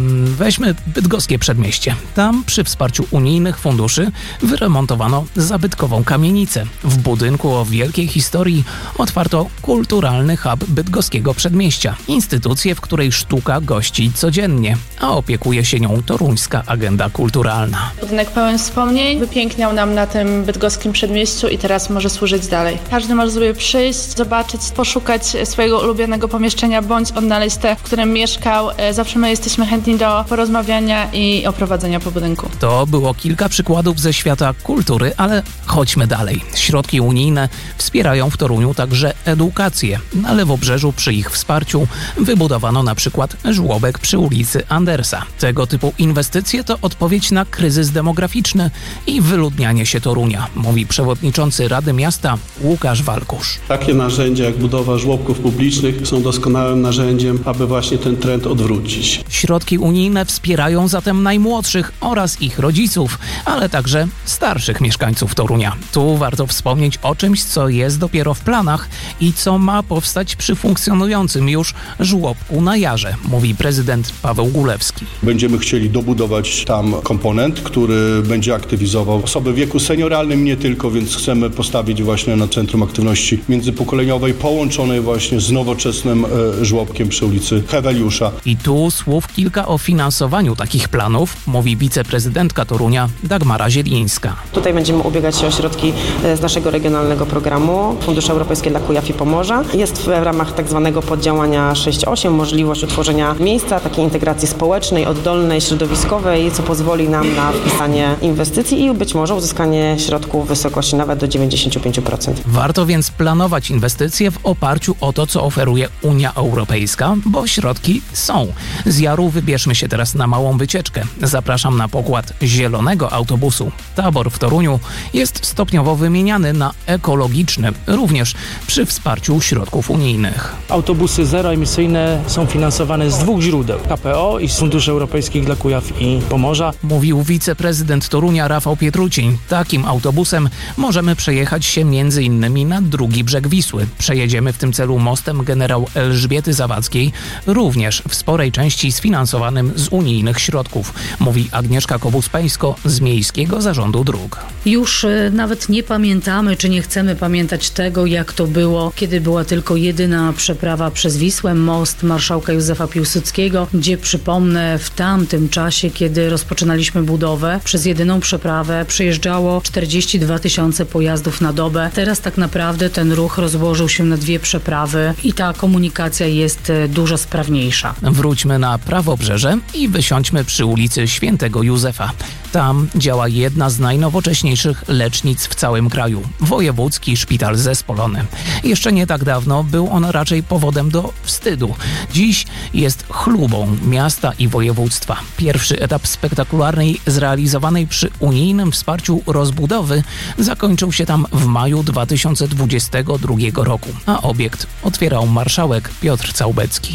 Weźmy bydgoskie przedmieście. Tam przy wsparciu unijnych funduszy wyremontowano zabytkową kamienicę. W budynku o wielkiej historii otwarto kulturalny hub bydgoskiego przedmieścia. Instytucję, w której sztuka gości codziennie, a opiekuje się nią toruńska agenda kulturalna. Budynek pełen wspomnień wypiękniał nam na tym bydgoskim przedmieściu i teraz może służyć dalej. Każdy może sobie przyjść, zobaczyć, poszukać swojego ulubionego pomieszczenia bądź odnaleźć te, w którym mieszkał. Zawsze my jesteśmy chętni do porozmawiania i oprowadzenia po budynku. To było kilka przykładów ze świata kultury, ale chodźmy dalej. Środki unijne wspierają w Toruniu także edukację. Na Lewobrzeżu przy ich wsparciu wybudowano na przykład żłobek przy ulicy Andersa. Tego typu inwestycje to odpowiedź na kryzys demograficzny i wyludnianie się Torunia, mówi przewodniczący Rady Miasta Łukasz Walkusz. Takie narzędzia jak budowa żłobków publicznych są doskonałym narzędziem, aby właśnie ten trend odwrócić. Środki unijne wspierają zatem najmłodszych oraz ich rodziców, ale także starszych mieszkańców Torunia. Tu warto wspomnieć o czymś, co jest dopiero w planach i co ma powstać przy funkcjonującym już żłobku na Jarze, mówi prezydent Paweł Gulewski. Będziemy chcieli dobudować tam komponent, który będzie aktywizował osoby w wieku senioralnym nie tylko, więc chcemy postawić właśnie na Centrum Aktywności Międzypokoleniowej połączonej właśnie z nowoczesnym żłobkiem przy ulicy Heweliusza. I tu słów kilka o finansowaniu takich planów, mówi wiceprezydentka Torunia Dagmara Zielińska. Tutaj będziemy ubiegać się o środki z naszego regionalnego programu Fundusze Europejskie dla Kujaw i Pomorza. Jest w ramach tak zwanego poddziałania 6.8 możliwość utworzenia miejsca takiej integracji społecznej, oddolnej, środowiskowej, co pozwoli nam na wpisanie inwestycji i być może uzyskanie środków w wysokości nawet do 95%. Warto więc planować inwestycje w oparciu o to, co oferuje Unia Europejska, bo środki są. Z Jaru wybierzmy się teraz na małą wycieczkę. Zapraszam na pokład zielonego autobusu. Tabor w Toruniu jest stopniowo wymieniany na ekologiczny, również przy wsparciu środków unijnych. Autobusy zeroemisyjne są finansowane z dwóch źródeł: KPO i z Funduszy Europejskich dla Kujaw i Pomorza. Mówił wiceprezydent Torunia Rafał Pietruciń. Takim autobusem możemy przejechać się m.in. na drugi brzeg Wisły. Przejedziemy w tym celu mostem generał Elżbiety Zawadzkiej, również w sporej części sfinansowanym z unijnych środków, mówi Agnieszka Kobus-Pejsko z Miejskiego Zarządu Dróg. Już nawet nie pamiętamy, czy nie chcemy pamiętać tego, jak to było, kiedy była tylko jedyna przeprawa przez Wisłę, most marszałka Józefa Piłsudskiego, gdzie, przypomnę, w tamtym czasie, kiedy rozpoczynaliśmy budowę, przez jedyną przeprawę przejeżdżało 42 000 pojazdów na dobę. Teraz tak naprawdę ten ruch rozłożył się na dwie przeprawy i ta komunikacja jest dużo sprawniejsza. Wróćmy na prawobrzeże i wysiądźmy przy ulicy Świętego Józefa. Tam działa jedna z najnowocześniejszych lecznic w całym kraju. Wojewódzki Szpital Zespolony. Jeszcze nie tak dawno był on raczej powodem do wstydu. Dziś jest chlubą miasta i województwa. Pierwszy etap spektakularnej, zrealizowanej przy unijnym wsparciu rozbudowy zakończył się tam w maju 2022 roku, a obiekt otwierał marszałek Piotr Całbecki.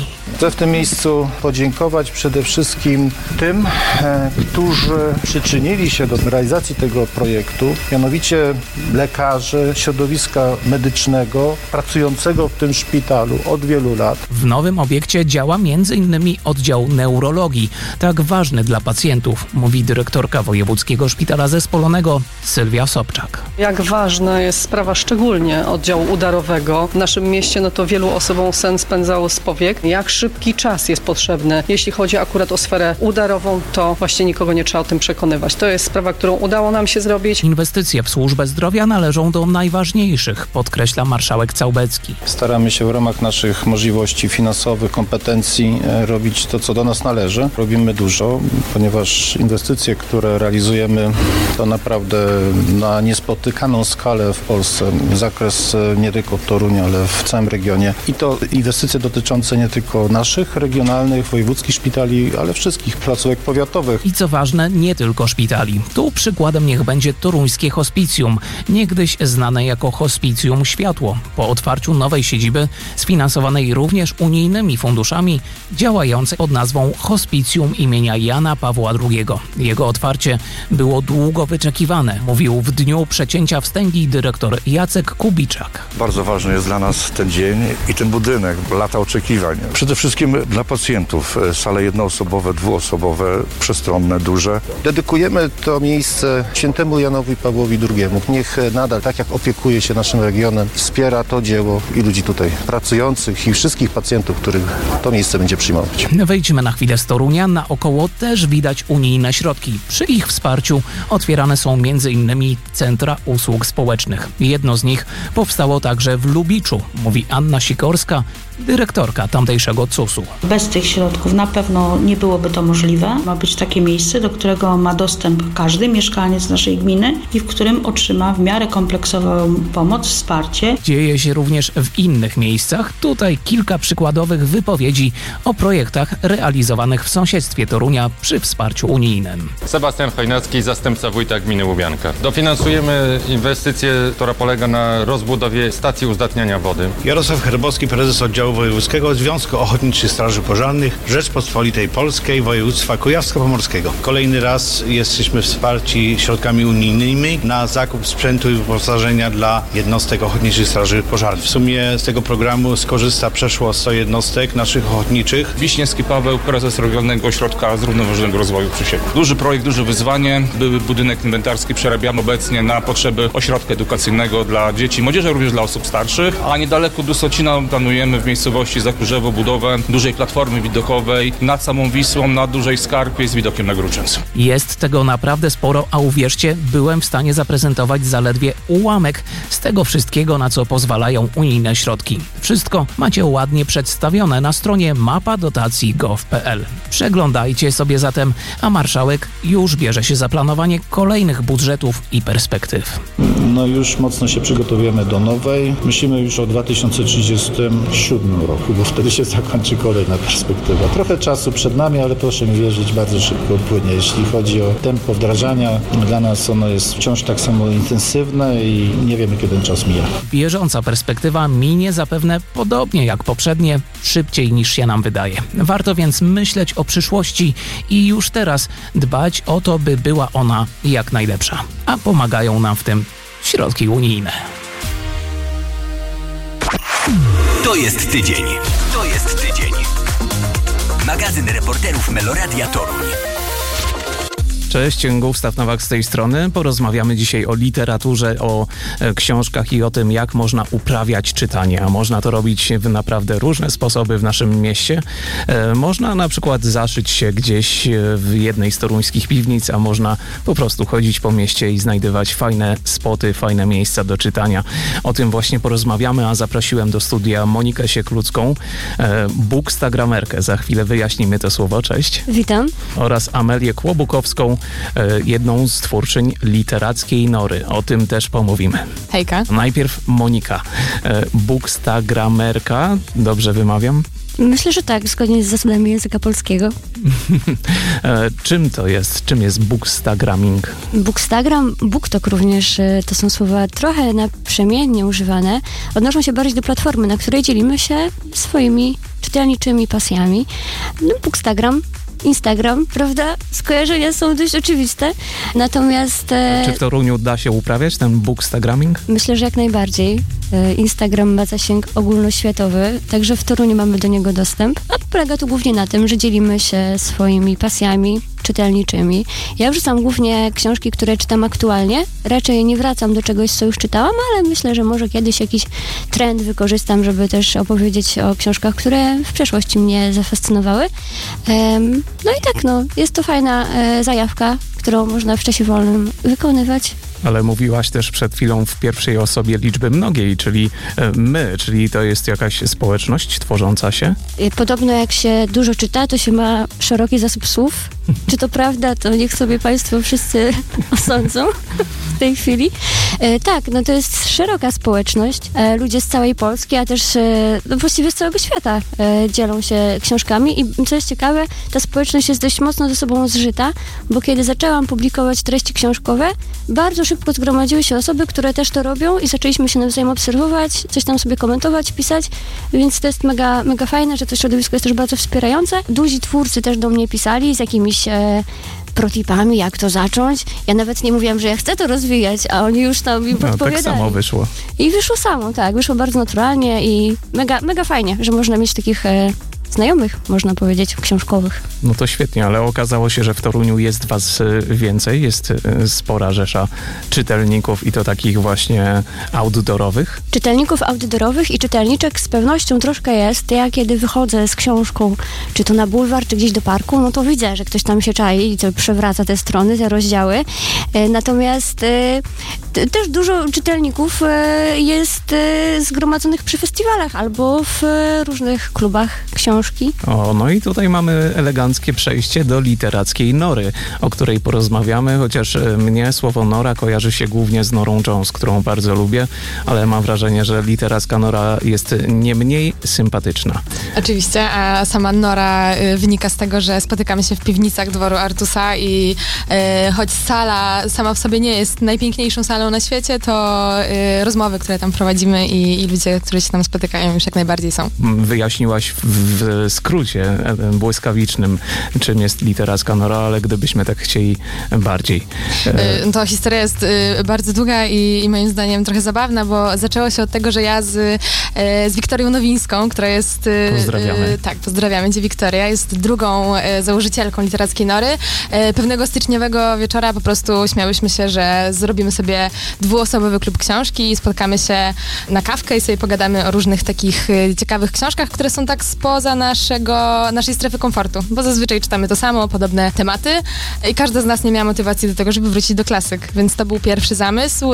Chcę w tym miejscu podziękować przede wszystkim tym, którzy przyczynili się do realizacji tego projektu, mianowicie lekarzy, środowiska medycznego pracującego w tym szpitalu od wielu lat. W nowym obiekcie działa m.in. oddział neurologii, tak ważny dla pacjentów, mówi dyrektorka Wojewódzkiego Szpitala Zespolonego Sylwia Sobczak. Jak ważna jest sprawa szczególnie oddziału udarowego. W naszym mieście to wielu osobom sen spędzało z powiek. Jak szybki czas jest potrzebny. Jeśli chodzi akurat o sferę udarową, to właśnie nikogo nie trzeba o tym przekonywać. To jest sprawa, którą udało nam się zrobić. Inwestycje w służbę zdrowia należą do najważniejszych, podkreśla marszałek Całbecki. Staramy się w ramach naszych możliwości finansowych, kompetencji robić to, co do nas należy. Robimy dużo, ponieważ inwestycje, które realizujemy, to naprawdę na niespotykaną skalę w Polsce. Zakres nie tylko Torunia, ale w całym regionie. I to inwestycje dotyczące nie tylko naszych regionalnych, wojewódzkich szpitali, ale wszystkich placówek powiatowych. I co ważne, nie tylko szpitali. Tu przykładem niech będzie toruńskie hospicjum, niegdyś znane jako Hospicjum Światło. Po otwarciu nowej siedziby, sfinansowanej również unijnymi funduszami, działającej pod nazwą Hospicjum imienia Jana Pawła II. Jego otwarcie było długo wyczekiwane, mówił w dniu przecięcia wstęgi dyrektor Jacek Kubiczak. Bardzo ważny jest dla nas ten dzień i ten budynek, lata oczekiwań. Przede wszystkim dla pacjentów sale jednoosobowe, dwuosobowe, przestronne, duże. Dedykujemy to miejsce świętemu Janowi Pawłowi II. Niech nadal, tak jak opiekuje się naszym regionem, wspiera to dzieło i ludzi tutaj pracujących i wszystkich pacjentów, których to miejsce będzie przyjmować. Wejdźmy na chwilę z Torunia. Naokoło też widać unijne środki. Przy ich wsparciu otwierane są m.in. centra usług społecznych. Jedno z nich powstało także w Lubiczu, mówi Anna Sikorska, dyrektorka tamtejszego CUS-u. Bez tych środków na pewno nie byłoby to możliwe. Ma być takie miejsce, do którego ma dostęp każdy mieszkaniec naszej gminy i w którym otrzyma w miarę kompleksową pomoc, wsparcie. Dzieje się również w innych miejscach. Tutaj kilka przykładowych wypowiedzi o projektach realizowanych w sąsiedztwie Torunia przy wsparciu unijnym. Sebastian Chojnacki, zastępca wójta gminy Łubianka. Dofinansujemy inwestycję, która polega na rozbudowie stacji uzdatniania wody. Jarosław Herbowski, prezes oddziału Wojewódzkiego Związku Ochotniczych Straży Pożarnych Rzeczpospolitej Polskiej Województwa Kujawsko-Pomorskiego. Kolejny raz jesteśmy wsparci środkami unijnymi na zakup sprzętu i wyposażenia dla jednostek Ochotniczych Straży Pożarnych. W sumie z tego programu skorzysta przeszło 100 jednostek naszych ochotniczych. Wiśniewski Paweł, prezes Regionalnego Ośrodka Zrównoważonego Rozwoju Przysiewu. Duży projekt, duże wyzwanie. Były budynek inwentarski przerabiamy obecnie na potrzeby ośrodka edukacyjnego dla dzieci, młodzieży, również dla osób starszych, a niedaleko Dusocina planujemy w miejscowości Zakurzewo budowę dużej platformy widokowej nad samą Wisłą, na dużej skarpie z widokiem na Gruczęc. Jest tego naprawdę sporo, a uwierzcie, byłem w stanie zaprezentować zaledwie ułamek z tego wszystkiego, na co pozwalają unijne środki. Wszystko macie ładnie przedstawione na stronie mapadotacji.gov.pl. Przeglądajcie sobie zatem, a marszałek już bierze się za planowanie kolejnych budżetów i perspektyw. Już mocno się przygotowujemy do nowej. Myślimy już o 2037 roku, bo wtedy się zakończy kolejna perspektywa. Trochę czasu przed nami, ale proszę mi wierzyć, bardzo szybko upłynie. Jeśli chodzi o tempo wdrażania, dla nas ono jest wciąż tak samo intensywne i nie wiemy, kiedy ten czas mija. Bieżąca perspektywa minie zapewne podobnie jak poprzednie, szybciej niż się nam wydaje. Warto więc myśleć o przyszłości i już teraz dbać o to, by była ona jak najlepsza. A pomagają nam w tym środki unijne. To jest tydzień. To jest tydzień. Magazyn reporterów Meloradia Toruń. Cześć, Gustaw Nowak z tej strony. Porozmawiamy dzisiaj o literaturze, o książkach i o tym, jak można uprawiać czytanie. A można to robić w naprawdę różne sposoby w naszym mieście. Można na przykład zaszyć się gdzieś w jednej z toruńskich piwnic, a można po prostu chodzić po mieście i znajdywać fajne spoty, fajne miejsca do czytania. O tym właśnie porozmawiamy, a zaprosiłem do studia Monikę Sieklucką, bookstagramerkę. Za chwilę wyjaśnimy to słowo. Cześć. Witam. Oraz Amelię Kłobukowską, jedną z twórczyń literackiej Nory. O tym też pomówimy. Hejka. Najpierw Monika, bookstagramerka. Dobrze wymawiam? Myślę, że tak, zgodnie z zasadami języka polskiego. Czym to jest? Czym jest bookstagramming? BookTok również, to są słowa trochę naprzemiennie używane. Odnoszą się bardziej do platformy, na której dzielimy się swoimi czytelniczymi pasjami. No, Instagram, prawda? Skojarzenia są dość oczywiste. Natomiast... Czy w Toruniu da się uprawiać ten bookstagramming? Myślę, że jak najbardziej. Instagram ma zasięg ogólnoświatowy, także w Toruniu mamy do niego dostęp. A polega to głównie na tym, że dzielimy się swoimi pasjami czytelniczymi. Ja wrzucam głównie książki, które czytam aktualnie. Raczej nie wracam do czegoś, co już czytałam, ale myślę, że może kiedyś jakiś trend wykorzystam, żeby też opowiedzieć o książkach, które w przeszłości mnie zafascynowały. No i tak, jest to fajna zajawka, którą można w czasie wolnym wykonywać. Ale mówiłaś też przed chwilą w pierwszej osobie liczby mnogiej, czyli my, czyli to jest jakaś społeczność tworząca się? Podobno jak się dużo czyta, to się ma szeroki zasób słów. Czy to prawda, to niech sobie Państwo wszyscy osądzą w tej chwili. Tak, to jest szeroka społeczność. Ludzie z całej Polski, a też właściwie z całego świata dzielą się książkami i co jest ciekawe, ta społeczność jest dość mocno ze sobą zżyta, bo kiedy zaczęłam publikować treści książkowe, bardzo szybko zgromadziły się osoby, które też to robią i zaczęliśmy się nawzajem obserwować, coś tam sobie komentować, pisać, więc to jest mega, mega fajne, że to środowisko jest też bardzo wspierające. Duzi twórcy też do mnie pisali z jakimiś protipami, jak to zacząć. Ja nawet nie mówiłam, że ja chcę to rozwijać, a oni już tam mi podpowiadali. Tak samo wyszło. I wyszło samo, tak. Wyszło bardzo naturalnie i mega, mega fajnie, że można mieć takich znajomych, można powiedzieć, książkowych. No to świetnie, ale okazało się, że w Toruniu jest was więcej, jest spora rzesza czytelników i to takich właśnie outdoorowych. Czytelników outdoorowych i czytelniczek z pewnością troszkę jest. Ja kiedy wychodzę z książką, czy to na bulwar, czy gdzieś do parku, to widzę, że ktoś tam się czai i to przewraca te strony, te rozdziały. Natomiast też dużo czytelników jest zgromadzonych przy festiwalach albo w różnych klubach książki. No i tutaj mamy eleganckie przejście do literackiej nory, o której porozmawiamy, chociaż mnie słowo nora kojarzy się głównie z Norą Jones, którą bardzo lubię, ale mam wrażenie, że literacka nora jest nie mniej sympatyczna. Oczywiście, a sama nora wynika z tego, że spotykamy się w piwnicach dworu Artusa i choć sala sama w sobie nie jest najpiękniejszą salą na świecie, to rozmowy, które tam prowadzimy i ludzie, którzy się tam spotykają, już jak najbardziej są. Wyjaśniłaś w skrócie błyskawicznym, czym jest literacka nora, ale gdybyśmy tak chcieli bardziej. To historia jest bardzo długa i moim zdaniem trochę zabawna, bo zaczęło się od tego, że ja z Wiktorią Nowińską, która jest... Pozdrawiamy. Tak, pozdrawiamy cię, Wiktoria. Jest drugą założycielką literackiej nory. Pewnego styczniowego wieczora po prostu śmiałyśmy się, że zrobimy sobie dwuosobowy klub książki i spotkamy się na kawkę i sobie pogadamy o różnych takich ciekawych książkach, które są tak spoza naszej strefy komfortu, bo zazwyczaj czytamy to samo, podobne tematy i każda z nas nie miała motywacji do tego, żeby wrócić do klasyk, więc to był pierwszy zamysł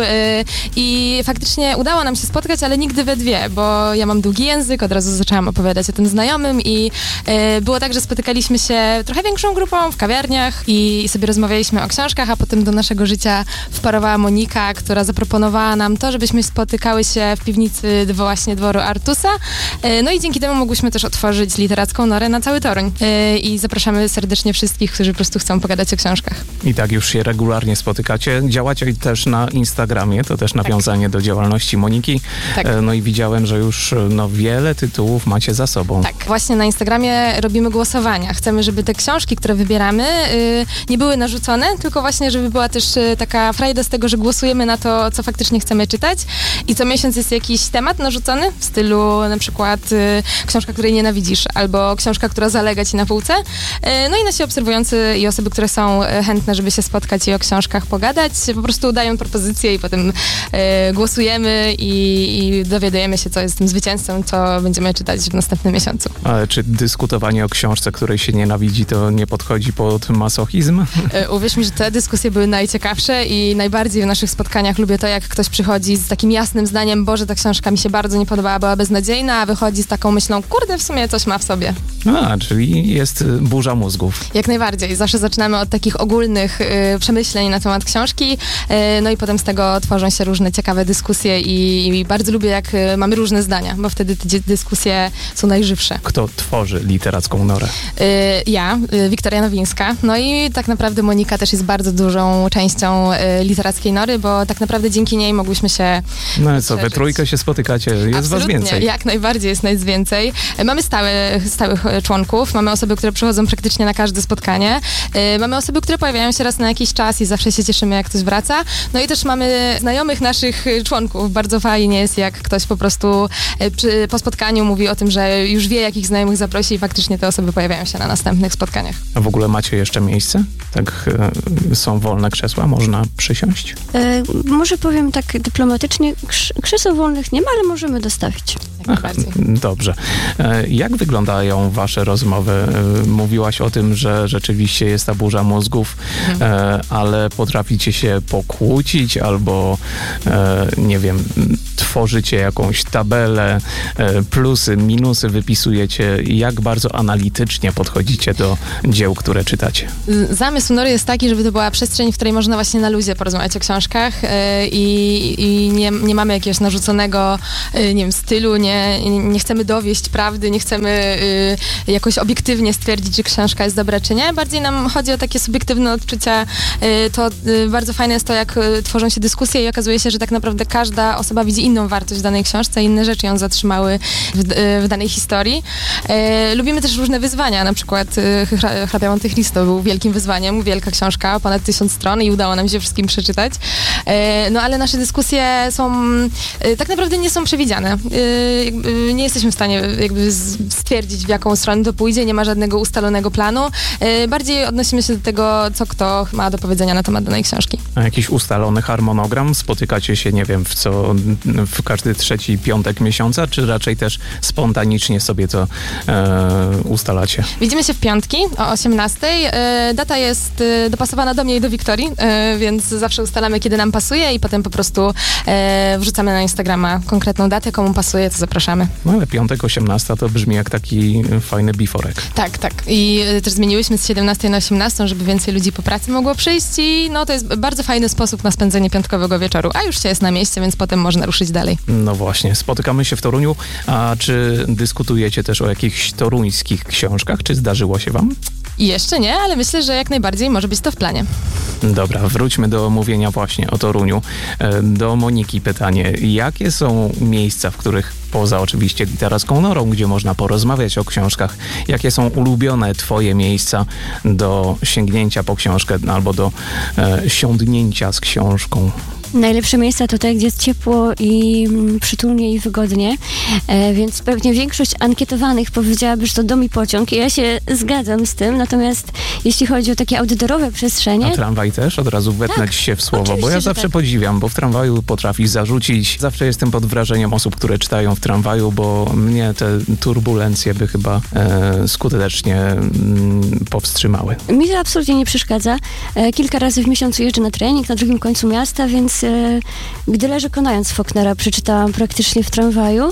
i faktycznie udało nam się spotkać, ale nigdy we dwie, bo ja mam długi język, od razu zaczęłam opowiadać o tym znajomym i było tak, że spotykaliśmy się trochę większą grupą w kawiarniach i sobie rozmawialiśmy o książkach, a potem do naszego życia wparowała Monika, która zaproponowała nam to, żebyśmy spotykały się w piwnicy właśnie dworu Artusa, no i dzięki temu mogłyśmy też otworzyć literacką norę na cały Toruń i zapraszamy serdecznie wszystkich, którzy po prostu chcą pogadać o książkach. I tak już się regularnie spotykacie. Działacie też na Instagramie, to też nawiązanie do działalności Moniki. Tak. No i widziałem, że już wiele tytułów macie za sobą. Tak, właśnie na Instagramie robimy głosowania. Chcemy, żeby te książki, które wybieramy, nie były narzucone, tylko właśnie, żeby była też taka frajda z tego, że głosujemy na to, co faktycznie chcemy czytać i co miesiąc jest jakiś temat narzucony w stylu na przykład książka, której nienawidzisz, albo książka, która zalega ci na półce. No i nasi obserwujący i osoby, które są chętne, żeby się spotkać i o książkach pogadać, po prostu dają propozycje i potem głosujemy i dowiadujemy się, co jest tym zwycięzcą, co będziemy czytać w następnym miesiącu. Ale czy dyskutowanie o książce, której się nienawidzi, to nie podchodzi pod masochizm? Uwierz mi, że te dyskusje były najciekawsze i najbardziej w naszych spotkaniach lubię to, jak ktoś przychodzi z takim jasnym zdaniem, Boże, ta książka mi się bardzo nie podobała, była beznadziejna, a wychodzi z taką myślą, kurde, w sumie coś ma w sobie. Czyli jest burza mózgów. Jak najbardziej. Zawsze zaczynamy od takich ogólnych przemyśleń na temat książki, no i potem z tego tworzą się różne ciekawe dyskusje i bardzo lubię, jak mamy różne zdania, bo wtedy te dyskusje są najżywsze. Kto tworzy literacką norę? Ja, Wiktoria Nowińska, no i tak naprawdę Monika też jest bardzo dużą częścią literackiej nory, bo tak naprawdę dzięki niej mogłyśmy się No co, we trójkę się spotykacie, jest Absolutnie, was więcej. jak najbardziej jest nas więcej. Mamy stałe stałych członków, mamy osoby, które przychodzą praktycznie na każde spotkanie, mamy osoby, które pojawiają się raz na jakiś czas i zawsze się cieszymy, jak ktoś wraca. No i też mamy znajomych naszych członków. Bardzo fajnie jest, jak ktoś po prostu po spotkaniu mówi o tym, że już wie, jakich znajomych zaprosi i faktycznie te osoby pojawiają się na następnych spotkaniach. A w ogóle macie jeszcze miejsce? Tak, są wolne krzesła? Można przysiąść? Może powiem tak dyplomatycznie, krzeseł wolnych nie ma, ale możemy dostawić. Dobrze. Jak wyglądają wasze rozmowy? Mówiłaś o tym, że rzeczywiście jest ta burza mózgów, ale potraficie się pokłócić albo, nie wiem, tworzycie jakąś tabelę, plusy, minusy wypisujecie. Jak bardzo analitycznie podchodzicie do dzieł, które czytacie? Zamysł Nory jest taki, żeby to była przestrzeń, w której można właśnie na luzie porozmawiać o książkach i nie mamy jakiegoś narzuconego, nie wiem, stylu, nie chcemy dowieść prawdy, nie chcemy jakoś obiektywnie stwierdzić, czy książka jest dobra, czy nie. Bardziej nam chodzi o takie subiektywne odczucia. To bardzo fajne jest to, jak tworzą się dyskusje i okazuje się, że tak naprawdę każda osoba widzi inną wartość w danej książce, inne rzeczy ją zatrzymały w danej historii. Lubimy też różne wyzwania, na przykład Hrabią Monte-Cristo był wielkim wyzwaniem, wielka książka, ponad 1000 stron i udało nam się wszystkim przeczytać. No ale nasze dyskusje tak naprawdę nie są przewidziane. Nie jesteśmy w stanie jakby stwierdzić, w jaką stronę to pójdzie, nie ma żadnego ustalonego planu. Bardziej odnosimy się do tego, co kto ma do powiedzenia na temat danej książki. A jakiś ustalony harmonogram? Spotykacie się, nie wiem, w każdy trzeci piątek miesiąca, czy raczej też spontanicznie sobie to ustalacie? Widzimy się w piątki o 18:00. Data jest dopasowana do mnie i do Wiktorii, więc zawsze ustalamy, kiedy nam pasuje i potem po prostu wrzucamy na Instagrama konkretną datę, komu pasuje, to zapraszamy. No ale piątek 18 to brzmi jak taki fajny biforek. Tak. I też zmieniłyśmy z 17 na 18, żeby więcej ludzi po pracy mogło przyjść i no to jest bardzo fajny sposób na spędzenie piątkowego wieczoru, a już się jest na mieście, więc potem można ruszyć dalej. No właśnie, spotykamy się w Toruniu, a czy dyskutujecie też o jakichś toruńskich książkach? Czy zdarzyło się wam? Jeszcze nie, ale myślę, że jak najbardziej może być to w planie. Dobra, wróćmy do mówienia właśnie o Toruniu. Do Moniki pytanie. Jakie są miejsca, w których poza oczywiście Literacką Norą, gdzie można porozmawiać o książkach, jakie są ulubione twoje miejsca do sięgnięcia po książkę albo do siądnięcia z książką? Najlepsze miejsca to te, gdzie jest ciepło i przytulnie i wygodnie, więc pewnie większość ankietowanych powiedziałaby, że to dom i pociąg i ja się zgadzam z tym, natomiast jeśli chodzi o takie outdoorowe przestrzenie... A tramwaj też? Od razu wetnąć się w słowo, bo ja zawsze podziwiam, bo w tramwaju potrafi zarzucić. Zawsze jestem pod wrażeniem osób, które czytają w tramwaju, bo mnie te turbulencje by chyba skutecznie powstrzymały. Mi to absolutnie nie przeszkadza. Kilka razy w miesiącu jeżdżę na trening na drugim końcu miasta, więc gdy leżę konając Faulknera, przeczytałam praktycznie w tramwaju,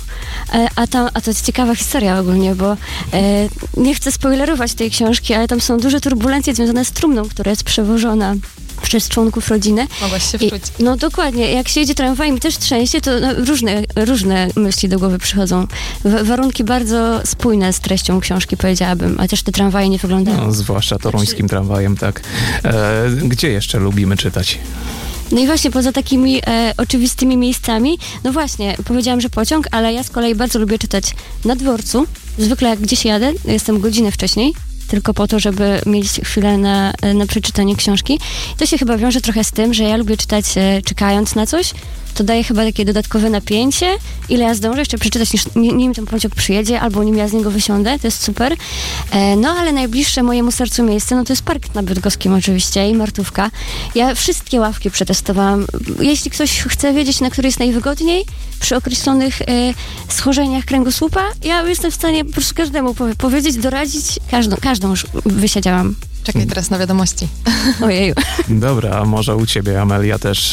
a to jest ciekawa historia ogólnie, bo nie chcę spoilerować tej książki, ale tam są duże turbulencje związane z trumną, która jest przewożona przez członków rodziny. Mogłaś się wczuć. No dokładnie, jak się jedzie tramwajem i też trzęsie, to różne myśli do głowy przychodzą. Warunki bardzo spójne z treścią książki, powiedziałabym, a też te tramwaje nie wyglądają. No, zwłaszcza toruńskim tramwajem, tak. Gdzie jeszcze lubimy czytać? No i właśnie poza takimi oczywistymi miejscami, no właśnie, powiedziałam, że pociąg, ale ja z kolei bardzo lubię czytać na dworcu. Zwykle jak gdzieś jadę, jestem godzinę wcześniej, tylko po to, żeby mieć chwilę na przeczytanie książki. To się chyba wiąże trochę z tym, że ja lubię czytać czekając na coś. To daje chyba takie dodatkowe napięcie, ile ja zdążę jeszcze przeczytać, nim ten pociąg przyjedzie, albo nim ja z niego wysiądę, to jest super. No ale najbliższe mojemu sercu miejsce, no to jest Park na Bydgoskim oczywiście i Martówka. Ja wszystkie ławki przetestowałam. Jeśli ktoś chce wiedzieć, na której jest najwygodniej, przy określonych schorzeniach kręgosłupa, ja jestem w stanie po prostu każdemu powiedzieć, doradzić, każdą już wysiedziałam. Czekaj teraz na wiadomości. Ojeju. Dobra, a może u ciebie, Amelia, też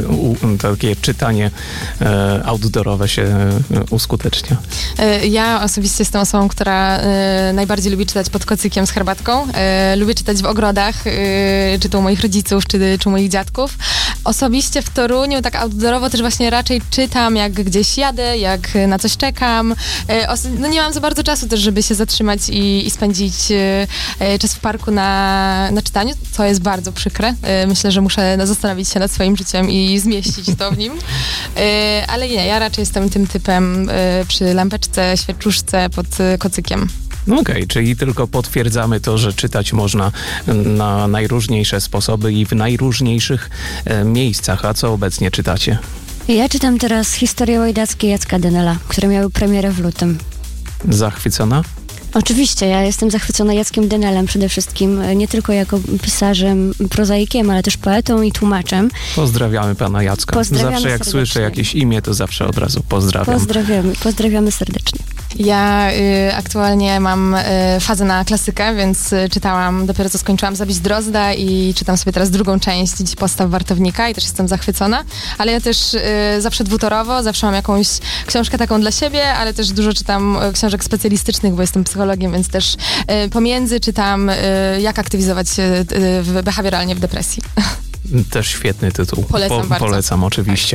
takie czytanie outdoorowe się uskutecznia? Ja osobiście jestem osobą, która najbardziej lubi czytać pod kocykiem z herbatką. Lubię czytać w ogrodach, czy to u moich rodziców, czy u moich dziadków. Osobiście w Toruniu, tak outdoorowo też właśnie raczej czytam, jak gdzieś jadę, jak na coś czekam. No nie mam za bardzo czasu też, żeby się zatrzymać i spędzić czas w parku na na czytaniu, co jest bardzo przykre. Myślę, że muszę zastanowić się nad swoim życiem i zmieścić to w nim. Ale nie, ja raczej jestem tym typem przy lampeczce, świeczuszce, pod kocykiem. Okej, czyli tylko potwierdzamy to, że czytać można na najróżniejsze sposoby i w najróżniejszych miejscach. A co obecnie czytacie? Ja czytam teraz historie łajdackie Jacka Denela, które miały premierę w lutym. Zachwycona? Oczywiście, ja jestem zachwycona Jackiem Denelem przede wszystkim, nie tylko jako pisarzem, prozaikiem, ale też poetą i tłumaczem. Pozdrawiamy pana Jacka. Zawsze jak serdecznie słyszę jakieś imię, to zawsze od razu pozdrawiam. Pozdrawiamy serdecznie. Ja aktualnie mam fazę na klasykę, więc czytałam, dopiero co skończyłam Zabić Drozda i czytam sobie teraz drugą część Dziś Postaw Wartownika i też jestem zachwycona, ale ja też zawsze dwutorowo, zawsze mam jakąś książkę taką dla siebie, ale też dużo czytam książek specjalistycznych, bo jestem psychologiem, więc też pomiędzy czytam jak aktywizować się behawioralnie w depresji. Też świetny tytuł. Polecam bardzo. Polecam, oczywiście.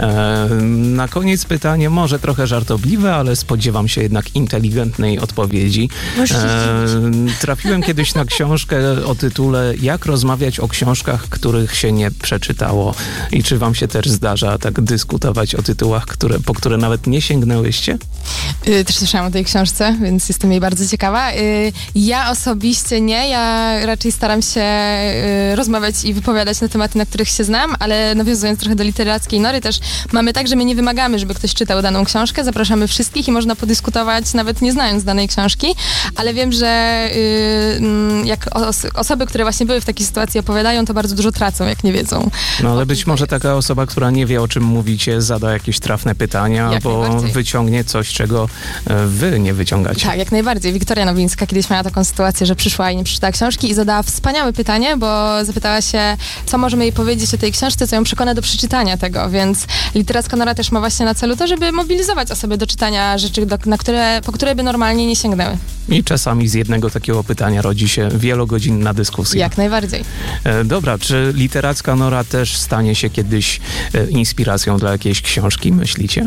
Na koniec pytanie, może trochę żartobliwe, ale spodziewam się jednak inteligentnej odpowiedzi. Trafiłem kiedyś na książkę o tytule Jak rozmawiać o książkach, których się nie przeczytało. I czy wam się też zdarza tak dyskutować o tytułach, po które nawet nie sięgnęłyście? Też słyszałam o tej książce, więc jestem jej bardzo ciekawa. Ja osobiście nie, ja raczej staram się rozmawiać i wypowiadać na tematy, na których się znam, ale nawiązując trochę do literackiej nory też mamy tak, że my nie wymagamy, żeby ktoś czytał daną książkę, zapraszamy wszystkich i można podyskutować nawet nie znając danej książki, ale wiem, że jak osoby, które właśnie były w takiej sytuacji opowiadają, to bardzo dużo tracą, jak nie wiedzą. No ale być może taka osoba, która nie wie, o czym mówicie, zada jakieś trafne pytania, albo wyciągnie coś, czego wy nie wyciągacie. Tak, jak najbardziej. Wiktoria Nowińska kiedyś miała taką sytuację, że przyszła i nie przeczytała książki i zadała wspaniałe pytanie, bo zapytała się, co możemy jej powiedzieć o tej książce, co ją przekona do przeczytania tego, więc Literacka Nora też ma właśnie na celu to, żeby mobilizować osoby do czytania rzeczy, po które by normalnie nie sięgnęły. I czasami z jednego takiego pytania rodzi się wielogodzinna dyskusja. Jak najbardziej. Dobra, czy Literacka Nora też stanie się kiedyś inspiracją dla jakiejś książki, myślicie?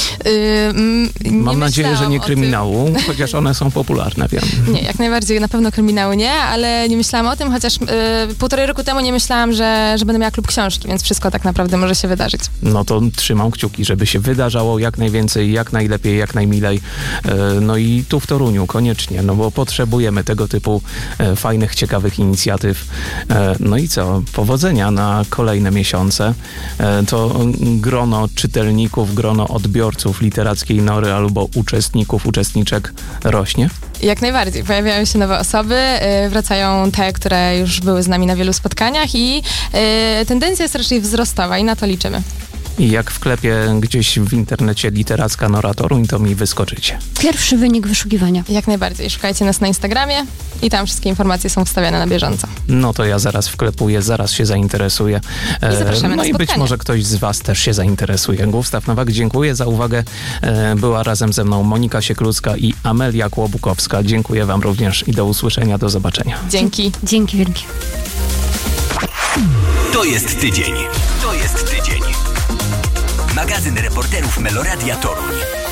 Mam nadzieję, że nie kryminału, chociaż one są popularne, wiem. Nie, jak najbardziej, na pewno kryminału nie, ale nie myślałam o tym, chociaż 1,5 roku temu nie myślałam, że będę miała klub książki, więc wszystko tak naprawdę może się wydarzyć. No to trzymam kciuki, żeby się wydarzało jak najwięcej, jak najlepiej, jak najmilej. No i tu w Toruniu koniecznie, no bo potrzebujemy tego typu fajnych, ciekawych inicjatyw. No i co? Powodzenia na kolejne miesiące. To grono czytelników, grono odbiorców Literackiej Nory albo uczestniczek rośnie? Jak najbardziej. Pojawiają się nowe osoby, wracają te, które już były z nami na wielu spotkaniach i tendencja jest raczej wzrostowa i na to liczymy. I jak wklepię gdzieś w internecie Literacka Nora Toruń, to mi wyskoczycie. Pierwszy wynik wyszukiwania. Jak najbardziej. Szukajcie nas na Instagramie i tam wszystkie informacje są wstawiane na bieżąco. No to ja zaraz wklepuję, zaraz się zainteresuję. I zapraszamy na spotkanie. I być może ktoś z was też się zainteresuje. Gustaw Nowak, dziękuję za uwagę. Była razem ze mną Monika Sieklucka i Amelia Kłobukowska. Dziękuję wam również i do usłyszenia, do zobaczenia. Dzięki. Dzięki wielkie. To jest tydzień. Magazyn reporterów Meloradia Toruń.